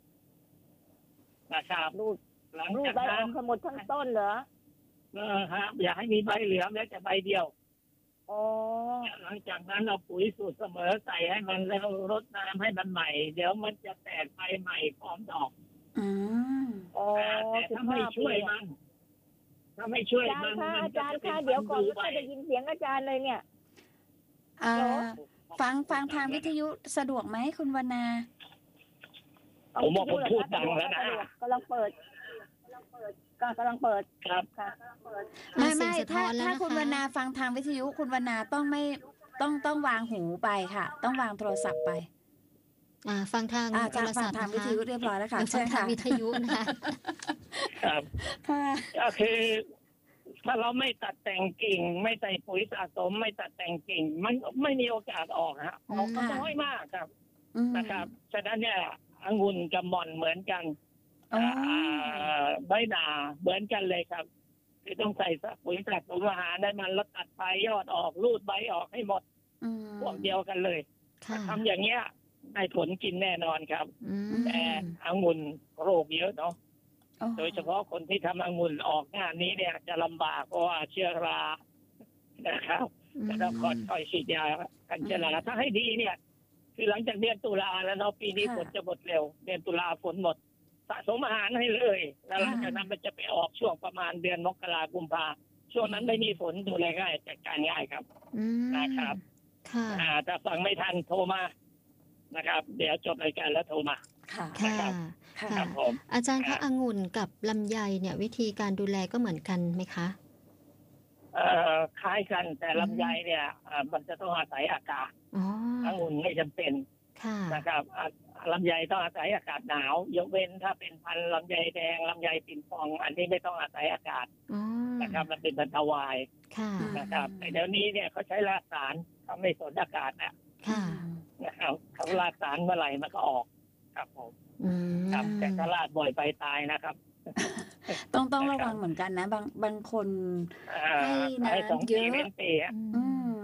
นะครับรูดหลังรูดจากใบอนั้อน กทั้งหมดทั้งต้นเหรอเออฮะอย่าให้มีใบเหลืองแม้แต่ใบเดียวอ๋อหลังจากนั้นเอาปุ๋ยสูตรเสมอใส่ให้มันแล้วรดน้ำให้มันใหม่ เดี๋ยวมันจะแตกใบใหม่พร้อมดอกอืมอ๋อแต่สิบถ้าไม่ห้าช่วยปีมัน ถ้าไม่ช่วยอาจารมันย์คะมันอาจารย์จะคะป็เดี๋ยวก่อนไม่ใบค่อยได้ยินเสียงอาจารย์เลยเนี่ยอ่า ฟังฟังทางวิทยุสะดวกไหมคุณวรรณาผมบอกผมพูดดังแล้วนะกำลังเปิดก็กำลังเปิดครับค่ะไม่เสียไม่งสะท้ถ้าอนแล้วถ้านะคะคุณวรรณาฟังทางวิทยุคุณวรรณาต้องไม่ต้องต้องวางหูไปค่ะ ต้องวางโทรศัพท์ไปอ่าฟังทางอ่าโทรฟัศังพท์ทางนะวิทคะยุเรียบร้อยแล้วค่ะเดี๋ยวฟัเชิงญทางค่ะวิทยุนะคะครับค่ะก็คือถ้าเราไม่ตัดแต่งกิ่ง ไม่ใส่ปุ๋ยสะสม ไม่ตัดแต่งกิ่ง มันไม่มีโอกาสออกฮะออกก็น้อยมากครับอืมนะครับฉะนั้นเนี่ยองุ่นกับหม่อนเหมือนกันอ๋ออ่าใบหนาเหมือนกันเลยครับคือต้องใส่ปุ๋ยสะสมอาหารได้มันแล้วตัดปลายยอดออกรูดใบออกให้หมดอืมพวกเดียวกันเลยค่ะทำอย่างเงี้ยได้ผลกินแน่นอนครับอืมแต่องุ่นโรคเยอะเนาะอ๋อโดยเฉพาะคนที่ทำองุ่นออกงานนี้เนี่ยจะลำบากเพราะว่าเชื้อรานะครับจะต้องคอยฉีดยากันเชื้อราถ้าให้ดีเนี่ย คือหลังจากเดือนตุลาแล้วเนาะปีนี้ฝนจะหมดเร็วเดือนตุลาฝนหมดสะสมอาหารให้เลย แล้วหลังจากนั้นมันจะไปออกช่วงประมาณเดือนมกราคมกุมภาช่วงนั้นไม่มีฝนดูแลง่ายจัดการง่ายครับอืมนะครับค่ะอ่าถ้าฟังไม่ทันโทรมานะครับ เดี๋ยวจบรายการแล้วโทรมาค่ะค่ะครับค่ะครับผมอาจารย์คะองุ่นกับลำไยเนี่ยวิธีการดูแลก็เหมือนกันไหมคะเอ่อคล้ายกันแต่ลำไยเนี่ยอ่ามันจะต้องอาศัยอากาศอ๋อองุ่นไม่จำเป็นค่ะนะครับอ่าลำไยต้องอาศัยอากาศหนาวยกเว้นถ้าเป็นพันธุ์ลำไยแดงลำไยปิ่นฟอง อันนี้ไม่ต้องอาศัยอากาศอ๋อนะครับ มันเป็นบรรทวายค่ะนะครับแต่เดี๋ยวนี้เนี่ยเขาใช้รากสารเขาไม่สนอากาศนะค่ะนะครับเขารากสารเมื่อไหร่มันก็ออกครับผมอืมครับแต่ถ้าราดบ่อยไปตายนะครับต้องต้องระวังเหมือนกันนะ บางบางคนอ่าให้ให้สองน้ำเยปีอะเว้นปีอะอืม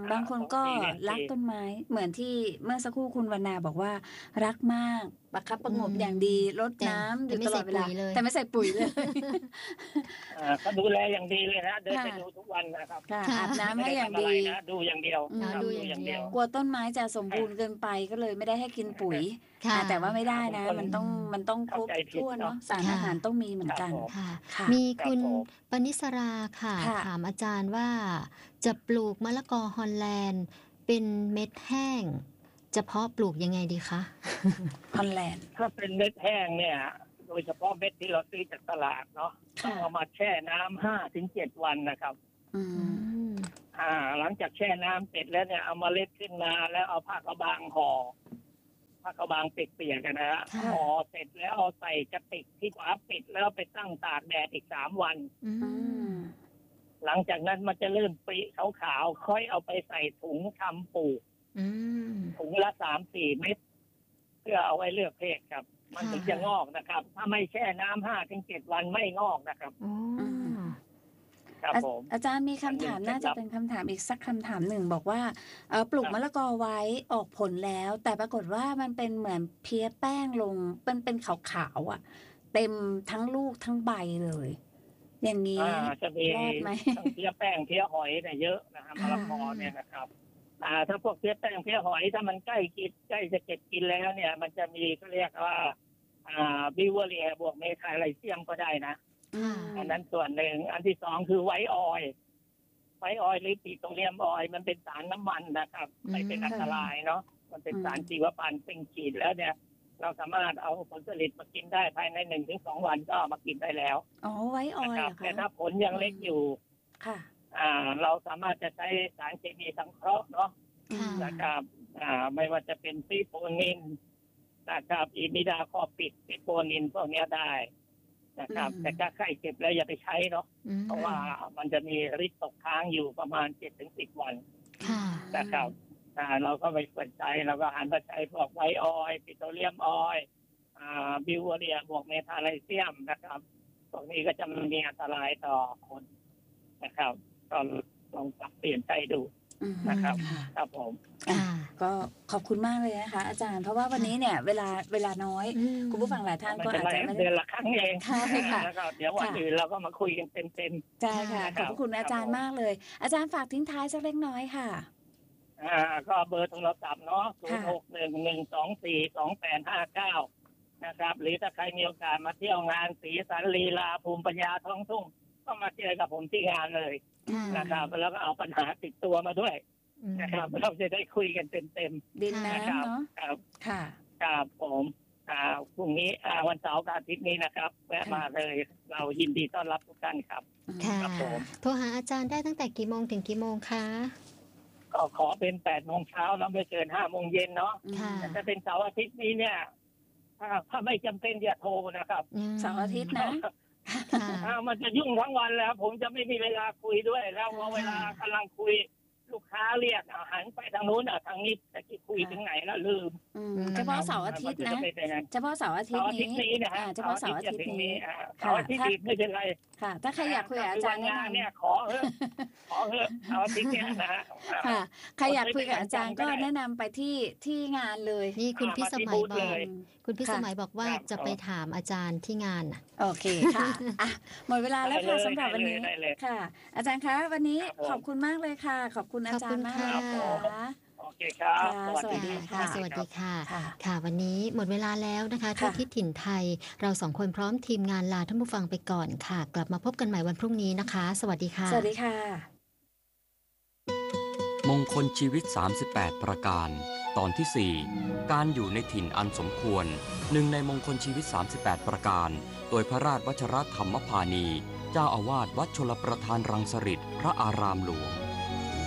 บางคนก็รักต้นไม้เหมือนที่เมื่อสักครู่คุณวรรณาบอกว่ารักมากประคับประหงมอย่างดีรดน้ำอยู่ตลอดเวลาแต่ไม่ใส่ปุ๋ยเลยก็ดูแลอย่างดีเลยนะเดินไปดูทุกวันนะครับอาบน้ำให้อย่างดีดูอย่างเดียวดูอย่างเดียวกลัวต้นไม้จะสมบูรณ์เกินไปก็เลยไม่ได้ให้กินปุ๋ยแต่ว่าไม่ได้นะมันต้องมันต้องครบถ้วนเนาะสารอาหารต้องมีเหมือนกันมีคุณปณิสราค่ะถามอาจารย์ว่าจะปลูกมะละกอฮอลแลนด์เป็นเม็ดแห้งจะเพาะปลูกยังไงดีคะฮอลแลนด์ถ้าเป็นเม็ดแห้งเนี่ยโดยเฉพาะเม็ดที่เราซื้อจากตลาดเนาะต้องเอามาแช่น้ำห้าถึงเจ็ดวันนะครับอ่าหลังจากแช่น้ำเสร็จแล้วเนี่ยเอามาเล็ดขึ้นมาแล้วเอาผ้ากระบางห่อผ้ากระบางเปียกๆกันนะฮะห่อเสร็จแล้วเอาใส่กระติกที่ฝาปิดแล้วไปตั้งตากแดดอีกสามวันหลังจากนั้นมันจะเริ่มปริขาวๆค่อยเอาไปใส่ถุงทำปลูกถุงละสามสี่เม็ดเพื่อเอาไว้เลือกเพศครับมันถึงจะงอกนะครับถ้าไม่แช่น้ำห้าถึงเจ็ดวันไม่งอกนะครับครับผมอาจารย์มีคำถามน่าจะเป็นคำถามอีกสักคำถามหนึ่งบอกว่าเออปลูกมะละกอไว้ออกผลแล้วแต่ปรากฏว่ามันเป็นเหมือนเพี้ยแป้งลงเป็นเป็นขาวๆอ่ะเต็มทั้งลูกทั้งใบเลยอย่างนี้จะมีทั้งเพี้ยแป้งเพี้ยหอยเนี่ยเยอะนะครับมะละกอเนี่ยนะครับอ่าถ้าพวกเพี้ยแป้งเพี้ยหอยถ้ามันใกล้กินใกล้จะเก็บกินแล้วเนี่ยมันจะมีเขาเรียกว่าอ่าบิวเวอเรียบวกเมทาไลเซียมก็ได้นะอันนั้นส่วนหนึ่งอันที่สองคือไวท์ออยล์ไวท์ออยล์หรือปิโตรเลียมออยล์มันเป็นสารน้ำมันนะครับไม่เป็นอันตรายเนาะมันเป็นสารชีวพันธุ์เป็นฉีดแล้วเนี่ยเราสามารถเอาผลผลิตมากินได้ภายในหนึ่งถึงสองวันก็มากินได้แล้วอ๋อไวท์ออยล์แต่ถ้าผลยังเล็กอยู่ค่ะอ่าเราสามารถจะใช้สารเคมีสังเคราะห์เนาะนะครับอ่าไม่ว่าจะเป็นซีโฟนินนะครับอิมิดาคอปิดซีโฟนินพวกนี้ได้นะครับแต่ถ้าใกล้เก็บแล้วอย่าไปใช้เนาะเพราะว่ามันจะมีฤทธิ์ตกค้างอยู่ประมาณเจ็ดถึงสิบวันนะครับอ่าเราก็ไปเปิดใช้เราก็หันมาใช้พวกไวท์ออยล์ปิโตรเลียมออยล์อ่าบิวเวอเรียบวกเมทาไลเซียมนะครับพวกนี้ก็จะมีอันตรายต่อคนนะครับก็ลองปรับเปลี่ยนใจดูนะครับครับผมก็ขอบคุณมากเลยนะคะอาจารย์เพราะว่าวันนี้เนี่ยเวลาเวลาน้อยคุณผู้ฟังหลายท่านก็อาจจะไม่ได้เดือนละครั้งเองใช่ค่ะแล้วก็เดี๋ยววันอื่นเราก็มาคุยกันเต็มๆใช่ค่ะขอบคุณอาจารย์มากเลยอาจารย์ฝากทิ้งท้ายสักเล็กน้อยค่ะอ่าก็เบอร์โทรศัพท์เนาะศูนย์หกหนึ่งหนึ่งสองสี่สองแปดห้าเก้านะครับหรือถ้าใครมีโอกาสมาเที่ยวงานสีสันลีลาภูมิปัญญาท้องทุ่งก็มาเจอกับผมที่งานเลยนะครับแล้วก็เอาปัญหาติดตัวมาด้วยนะครับเราจะได้คุยกันเต็มๆดินน้ำเนาะครับค่ะครับผมอ่าพรุ่งนี้อ่าวันเสาร์อาทิตย์นี้นะครับแวะมาเลยเรายินดีต้อนรับทุกท่านครับครับผมโทรหาอาจารย์ได้ตั้งแต่กี่โมงถึงกี่โมงคะก็ขอเป็นแปดโมงเช้าแล้วไม่เกินห้าโมงเย็นเนาะแต่ถ้าเป็นเสาร์อาทิตย์นี้เนี่ยถ้าถ้าไม่จำเป็นอย่าโทรนะครับเสาร์อาทิตย์นะมันจะยุ่งทั้งวันแล้วผมจะไม่มีเวลาคุยด้วยแล้วเวลากำลังคุยลูกค้าเรียกหันไปทางนู้นอ่ะทางนี้แต่ที่คุยถึงไหนแล้วลืมเฉพาะเสาร์อาทิตย์นะเฉพาะเสาร์อาทิตย์นี้นะเฉพาะเสาร์อาทิตย์นี้เสาร์อาทิตย์ไม่เป็นไรค่ะถ้าใครอยากคุยกับอาจารย์เนี่ยขอเถอะขอเถอะเสาร์อาทิตย์เนี่ยนะค่ะใครอยากคุยกับอาจารย์ก็แนะนำไปที่ที่งานเลยนี่คุณพิสมัยบอกคุณพิสมัยบอกว่าจะไปถามอาจารย์ที่งานโอเคค่ะหมดเวลาแล้วค่ะสำหรับวันนี้ค่ะอาจารย์คะวันนี้ขอบคุณมากเลยค่ะขอบคุณอาจารย์มากค่ะโอเคครับสวัสดีค่ะสวัสดีค่ะค่ะวันนี้หมดเวลาแล้วนะคะทั่วทิศถิ่นไทยเราสองคนพร้อมทีมงานลาท่านผู้ฟังไปก่อนค่ะกลับมาพบกันใหม่วันพรุ่งนี้นะคะสวัสดีค่ะสวัสดีค่ะมงคลชีวิตสามสิบแปดประการตอนที่สี่การอยู่ในถิ่นอันสมควรหนึ่งในมงคลชีวิตสามสิบแปดประการโดยพระราชวชรธรรมพานีเจ้าอาวาสวัดชลประทานรังสฤษพระอารามหลวง